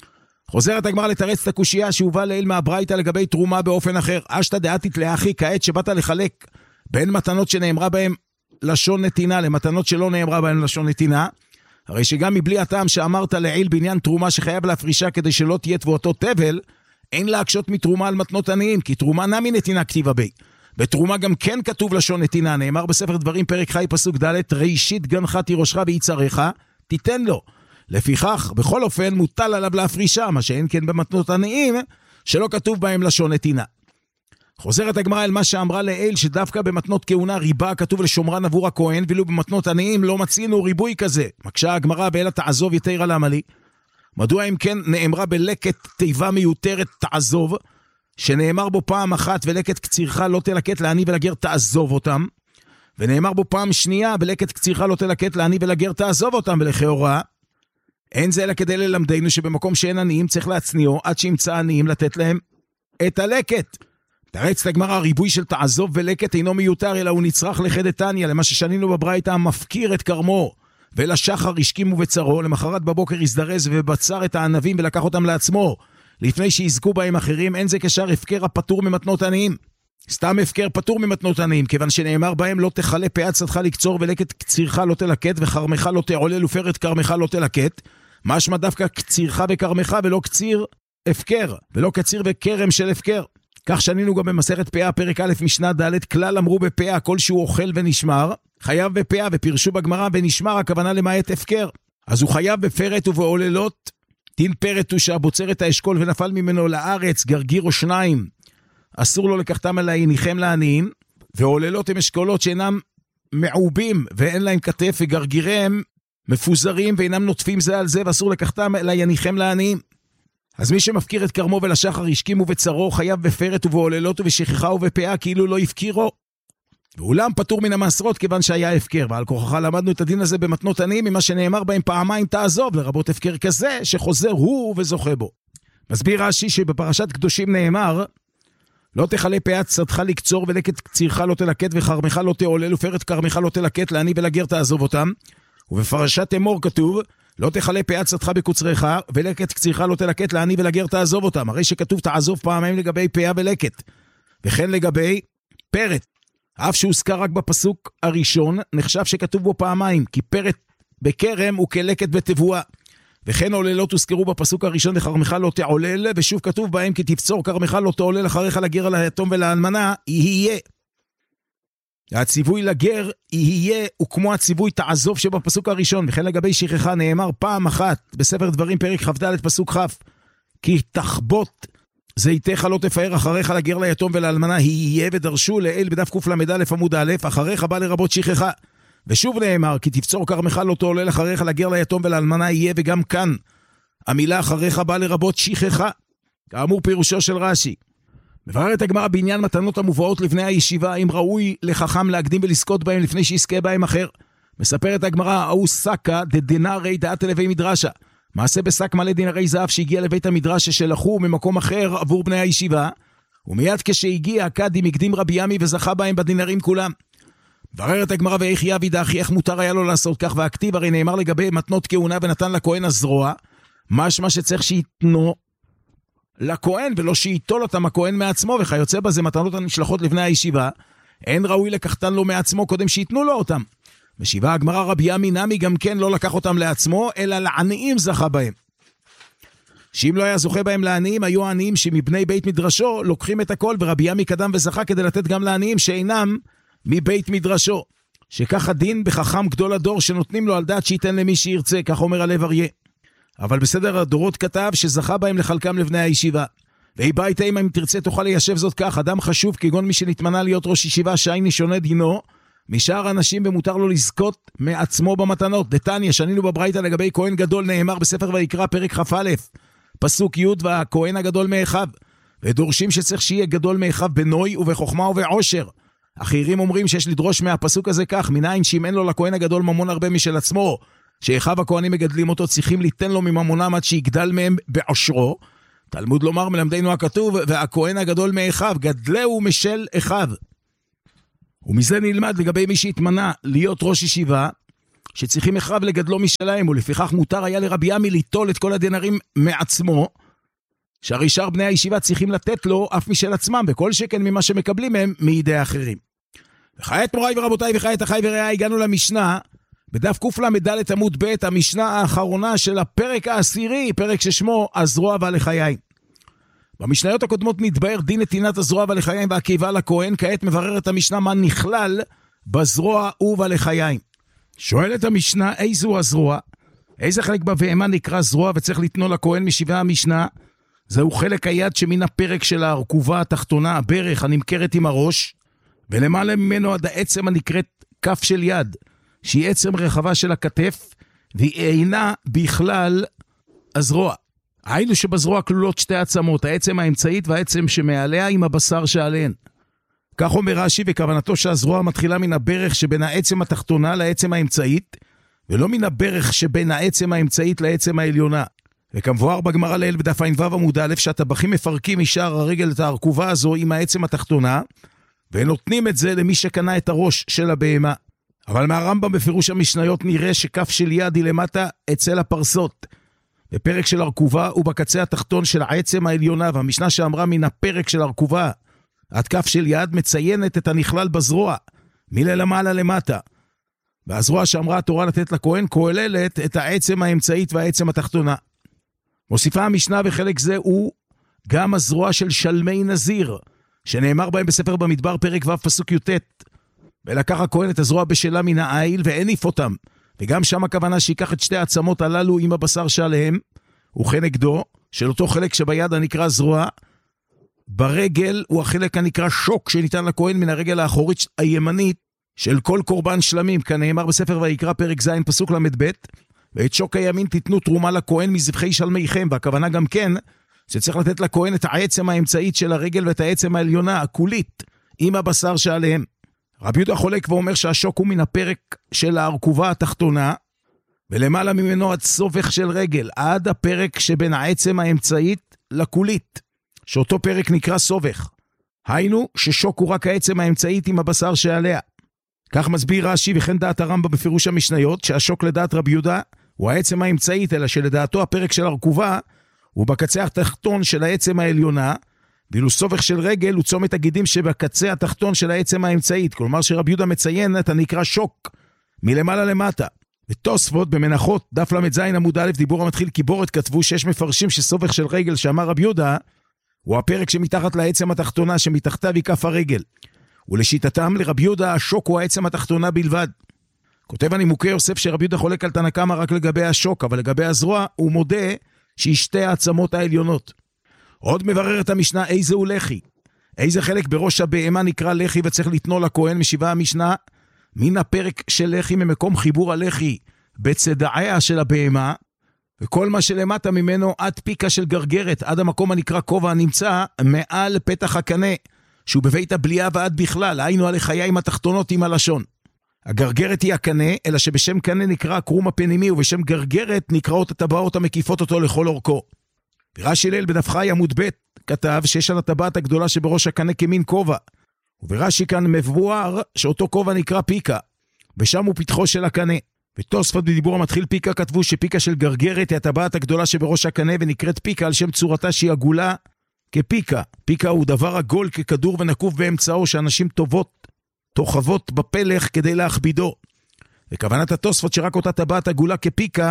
[SPEAKER 1] חוזרת הגמרא לתרץ את הקושייה שהובא לעיל מהברייתא לגבי תרומה באופן אחר. אשתא דעתית לאחי, כעת שבאת לחלק בין מתנות שנאמרה בהם לשון נתינה למתנות שלא נאמרה בהם לשון נתינה, הרי שגם מבלי הטעם שאמרת לעיל בעניין תרומה שחייב להפרישה כדי שלא תהיה תבואתו תבל, אין להקשות מתרומה על מתנות עניים, כי תרומה נמי נתינה כתיבה בי. בתרומה גם כן כתוב לשון נתינה, נאמר בספר דברים פרק חי פסוק ד' ראשית גנך תירושך ויצריך תיתן לו. לפיכך בכל אופן מוטל עליו להפרישה, מה שאין כן במתנות עניים שלא כתוב בהם לשון נתינה. חוזרת הגמרא אל מה שאמרה לעיל, שדווקא במתנות כהונה ריבה כתוב לשומרן עבור הכהן, ואילו במתנות עניים לא מצינו ריבוי כזה. מקשה הגמרא באלה תעזוב יתירה למה לי? מדוע אם כן נאמרה בלקט תיבה מיותרת תעזוב, שנאמר בו פעם אחת ולקט קצירך לא תלקט לעני ולגר תעזוב אותם, ונאמר בו פעם שנייה בלקט קצירך לא תלקט לעני ולגר תעזוב אותם, ולכאורה אין זה אלא כדי ללמדנו שבמקום שאין עניים צריך להצניעו עד שימצא עניים לתת להם את הלקט. תרץ הגמרא, ריבוי של תעזוב ולקט אינו מיותר אלא הוא נצרך לחדתניא, למה ששנינו בברייתא המפקיר את כרמו ולשחר השכימו בצרו, למחרת בבוקר הזדרז ובצר את הענבים ולקח אותם לעצמו לפני שיזכו בהם אחרים. אין זה כשאר הפקר הפטור ממתנות עניים, סתם הפקר פטור ממתנות עניים, כיוון שנאמר בהם לא תחלה פאת שדך לקצור ולקט קצירך לא תלקט וחרמך לא תעולל ופרת כרמך לא תלקט. משמע דווקא קצירך וכרמך ולא קציר הפקר, ולא קציר וכרם של הפקר. כך שנינו גם במסכת פאה פרק א' משנה ד', כלל אמרו בפאה כל שהוא אוכל ונשמר חייב בפאה, ופירשו בגמרא ונשמר הכוונה למעט הפקר, אז הוא חייב בפרת ובעוללות. דין פרת הוא שהבוצר את האשכול ונפל ממנו לארץ גרגיר או שניים, אסור לו לקחתם על העיניכם לעניים, ועוללות הם אשכולות שאינם מעובים ואין להם כתף, וגרגיריהם מפוזרים ואינם נוטפים זה על זה, ואסור לקחתם על העיניכם לעניים. אז מי שמפקיר את כרמו ולשחר השכים ובצרו חייב בפרת ובעוללות ובשכחה ובפאה כאילו לא הפקירו, ואולם פטור מן המעשרות כיוון שהיה הפקר. ועל כוחך למדנו את הדין הזה במתנות עניים ממה שנאמר בהם פעמיים תעזוב, לרבות הפקר כזה שחוזר הוא וזוכה בו. מסביר רש"י שבפרשת קדושים נאמר לא תחלה פאת שדך לקצור ולקט קצירך לא תלקט וחרמך לא תעולל ופרת כרמך לא תלקט לעני ולגר תעזוב אותם. ובפרשת אמור כתוב לא תחלה פאת שדך בקוצריך ולקט קצירך לא תלקט לעני ולגר תעזוב אותם, הרי שכתוב תעזוב פעמיים לגבי פאה ולקט, וכן לגבי פרת, אף שהוזכר רק בפסוק הראשון נחשב שכתוב בו פעמיים, כי פרת בקרם הוא כלקט בתבואה. וכן עוללות הוזכרו בפסוק הראשון וחרמך לא תעולל, ושוב כתוב בהם כי תפצור כרמך לא תעולל אחריך לגר ליתום ולאלמנה יהיה. הציווי לגר יהיה הוא כמו הציווי תעזוב שבפסוק הראשון. וכן לגבי שכחה נאמר פעם אחת בספר דברים פרק כ"ד פסוק כ', כי תחבוט זיתך לא תפאר אחריך לגר ליתום ולאלמנה יהיה, ודרשו לאל בדף קל"א עמוד א', אחריך בא לרבות שכחה. ושוב נאמר כי תפצור כרמך לא תעולל אחריך לגר ליתום ולאלמנה יהיה, וגם כאן המילה אחריך בא לרבות שכחה, כאמור פירושו של רש"י. מבררת הגמרא בעניין מתנות המובאות לבני הישיבה, אם ראוי לחכם להקדים ולזכות בהם לפני שיזכה בהם אחר. מספרת הגמרא, ההוא סקה דדינרי דעת לבי מדרשה, מעשה בשק מלא דינרי זהב שהגיע לבית המדרש ששלחו ממקום אחר עבור בני הישיבה, ומיד כשהגיע הקדים הקדים רבי ימי וזכה בהם בדינרים כולם. מבררת הגמרא, ואיך יבי דחי, איך מותר היה לו לעשות כך? והכתיב הרי נאמר לגבי מתנות כהונה ונתן לכהן הזרוע, משמע שצריך שיתנו לכהן ולא שייטול אותם הכהן מעצמו, וכיוצא בזה מתנות הנשלחות לבני הישיבה אין ראוי לקחתן לו מעצמו קודם שיתנו לו אותם. משיבה הגמרא, רבי ימי נמי גם כן לא לקח אותם לעצמו אלא לעניים זכה בהם, שאם לא היה זוכה בהם לעניים היו העניים שמבני בית מדרשו לוקחים את הכל, ורבי ימי קדם וזכה כדי לתת גם לעניים שאינם מבית מדרשו, שכך הדין בחכם גדול הדור שנותנים לו על דעת שייתן למי שירצה, כך אומר הלב אריה. אבל בסדר הדורות כתב שזכה בהם לחלקם לבני הישיבה. והיא ביתה אם תרצה תוכל ליישב זאת כך, אדם חשוב כגון מי שנתמנה להיות ראש ישיבה שייני שונה דינו משאר האנשים ומותר לו לזכות מעצמו במתנות. דתניא שנינו בברייתא לגבי כהן גדול, נאמר בספר ויקרא פרק כ"א פסוק י' והכהן הגדול מאחיו, ודורשים שצריך שיהיה גדול מאחיו בנוי ובחוכמה ובעושר, אחרים אומרים שיש לדרוש מהפסוק הזה כך, מניין שאם אין לו לכהן הגדול ממון הרבה משל עצמו, שאחיו הכהנים מגדלים אותו, צריכים ליתן לו מממונם עד שיגדל מהם בעושרו. תלמוד לומר מלמדנו הכתוב, והכהן הגדול מאחיו, גדלהו משל אחיו. ומזה נלמד לגבי מי שהתמנה להיות ראש ישיבה, שצריכים אחיו לגדלו משלהם, ולפיכך מותר היה לרבי עמי ליטול את כל הדינרים מעצמו, שהרי שאר בני הישיבה צריכים לתת לו אף משל עצמם, בכל שכן ממה שמקבלים מהם מידי האחרים. וכעת מוריי ורבותיי וכעת אחי ורעי, הגענו למשנה, בדף קל"ד עמוד ב', המשנה האחרונה של הפרק העשירי, פרק ששמו הזרוע והלחיים. במשניות הקודמות נתבאר דין נתינת הזרוע והלחיים והקיבה לכהן, כעת מבררת המשנה מה נכלל בזרוע ובלחיים. שואלת המשנה, איזו הזרוע? איזה חלק בבהמה נקרא זרוע וצריך לתנו לכהן? משיבה המשנה, זהו חלק היד שמן הפרק של הרכובה התחתונה, הברך הנמכרת עם הראש, ולמעלה ממנו עד העצם הנקראת כף של יד, שהיא עצם רחבה של הכתף, והיא אינה בכלל הזרוע. היינו שבזרוע כלולות שתי עצמות, העצם האמצעית והעצם שמעליה עם הבשר שעליהן. כך אומר רש"י, וכוונתו שהזרוע מתחילה מן הברך שבין העצם התחתונה לעצם האמצעית, ולא מן הברך שבין העצם האמצעית לעצם העליונה. וכמבואר בגמרא לעיל בדף ע"ו עמוד א', שהטבחים מפרקים משער הרגל את הרכובה הזו עם העצם התחתונה, ונותנים את זה למי שקנה את הראש של הבהמה. אבל מהרמב"ם בפירוש המשניות נראה שכף של יד היא למטה אצל הפרסות, בפרק של הרכובה ובקצה התחתון של העצם העליונה, והמשנה שאמרה מן הפרק של הרכובה עד כף של יד מציינת את הנכלל בזרוע, מלמעלה למטה. והזרוע שאמרה התורה לתת לכהן כוללת את העצם האמצעית והעצם התחתונה. מוסיפה המשנה בחלק זה הוא גם הזרוע של שלמי נזיר, שנאמר בהם בספר במדבר פרק ו' פסוק י"ט, ולקח הכהן את הזרוע בשלה מן העיל והניף אותם, וגם שם הכוונה שיקח את שתי העצמות הללו עם הבשר שעליהם, וכנגדו של אותו חלק שביד הנקרא זרוע, ברגל הוא החלק הנקרא שוק שניתן לכהן מן הרגל האחורית הימנית של כל קורבן שלמים, כנאמר בספר ויקרא פרק ז' פסוק למד ב', ואת שוק הימין תיתנו תרומה לכהן מזבחי שלמיכם, והכוונה גם כן שצריך לתת לכהן את העצם האמצעית של הרגל ואת העצם העליונה, הכולית, עם הבשר שעליהם. רבי יהודה חולק ואומר שהשוק הוא מן הפרק של הרכובה התחתונה, ולמעלה ממנו עד סובך של רגל, עד הפרק שבין העצם האמצעית לכולית, שאותו פרק נקרא סובך. היינו ששוק הוא רק העצם האמצעית עם הבשר שעליה. כך מסביר רש"י וכן דעת הרמב"ם בפירוש המשניות, שהשוק לדעת רבי יהודה הוא העצם האמצעית, אלא שלדעתו הפרק של הרכובה הוא בקצה התחתון של העצם העליונה, ואילו סובך של רגל הוא צומת הגידים שבקצה התחתון של העצם האמצעית, כלומר שרבי יהודה מציין את הנקרא שוק, מלמעלה למטה. ותוספות במנחות, דף למד זין עמוד א', דיבור המתחיל קיבורת, כתבו שיש מפרשים שסובך של רגל שאמר רבי יהודה, הוא הפרק שמתחת לעצם התחתונה שמתחתיו היא כף הרגל. ולשיטתם לרבי יהודה השוק הוא העצם התחתונה בלבד. כותב הנימוקי יוסף שרבי יהודה חולק על תנא קמא רק לגבי השוק, אבל לגבי הזרוע הוא מודה שהיא שתי העצמות העליונות. עוד מברר את המשנה איזה הוא לחי. איזה חלק בראש הבהמה נקרא לחי וצריך לתנו לכהן? משיבה המשנה, מן הפרק של לחי ממקום חיבור הלחי בצדעיה של הבהמה, וכל מה שלמטה ממנו עד פיקה של גרגרת, עד המקום הנקרא כובע הנמצא מעל פתח הקנה, שהוא בבית הבליעה ועד בכלל, היינו על החיים התחתונות עם הלשון. הגרגרת היא הקנה, אלא שבשם קנה נקרא קרום הפנימי, ובשם גרגרת נקראות הטבעות המקיפות אותו לכל אורכו. ברש"י ליל בדף חי עמוד ב' כתב שיש על הטבעת הגדולה שבראש הקנה כמין כובע, וברש"י כאן מבואר שאותו כובע נקרא פיקה, ושם הוא פתחו של הקנה. ותוספות בדיבור המתחיל פיקה כתבו שפיקה של גרגרת היא הטבעת הגדולה שבראש הקנה ונקראת פיקה על שם צורתה שהיא עגולה כפיקה. פיקה הוא דבר עגול ככדור ונקוף באמצעו שאנשים טובות, תוחבות בפלח כדי להכבידו. וכוונת התוספות שרק אותה טבעת עגולה כפיקה,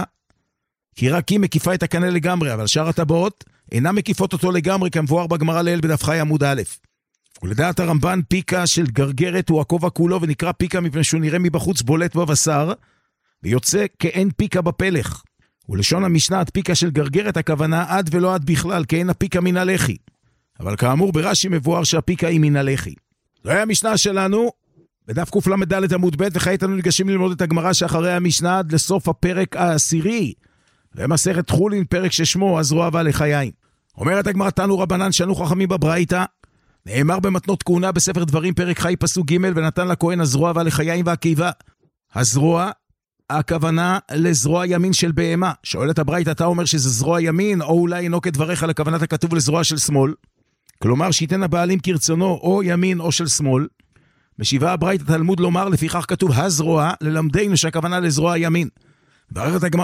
[SPEAKER 1] כי רק היא מקיפה את הקנה לגמרי, אבל שאר הטבעות אינן מקיפות אותו לגמרי, כמבואר בגמרא לעיל בדף חי עמוד א'. ולדעת הרמב"ן פיקה של גרגרת הוא הכובע כולו, ונקרא פיקה מפני שהוא נראה מבחוץ בולט בבשר, ויוצא כאין פיקה בפלח. ולשון המשנה עד פיקה של גרגרת הכוונה עד ולא עד בכלל, כאין הפיקה מן הלחי. אבל כאמור ברש"י מבואר שהפיקה היא מן הלחי. זו היה המשנה שלנו, בדף קל"ד עמוד ב', וכעת אנו ניגשים ללמוד את הגמרא שאחרי המשנה עד לסוף הפרק העשירי, ומסכת חולין, פרק ששמו הזרוע והלחיים. אומרת הגמרא תנו רבנן שנו חכמים בברייתא, נאמר במתנות כהונה בספר דברים פרק חי פסוק ג' ונתן לכהן הזרוע והלחיים והקיבה. הזרוע, הכוונה לזרוע ימין של בהמה. שואלת הברייתא, אתה אומר שזה זרוע ימין, או אולי אינו כדבריך לכוונת הכתוב לזרוע של שמאל? כלומר שייתן הבעלים כרצונו או ימין או של שמאל. משיבה הברייתא תלמוד לומר לפיכך כתוב הזרוע, ללמדנו שהכוונה לזרוע ימין. ואחרת הגמרא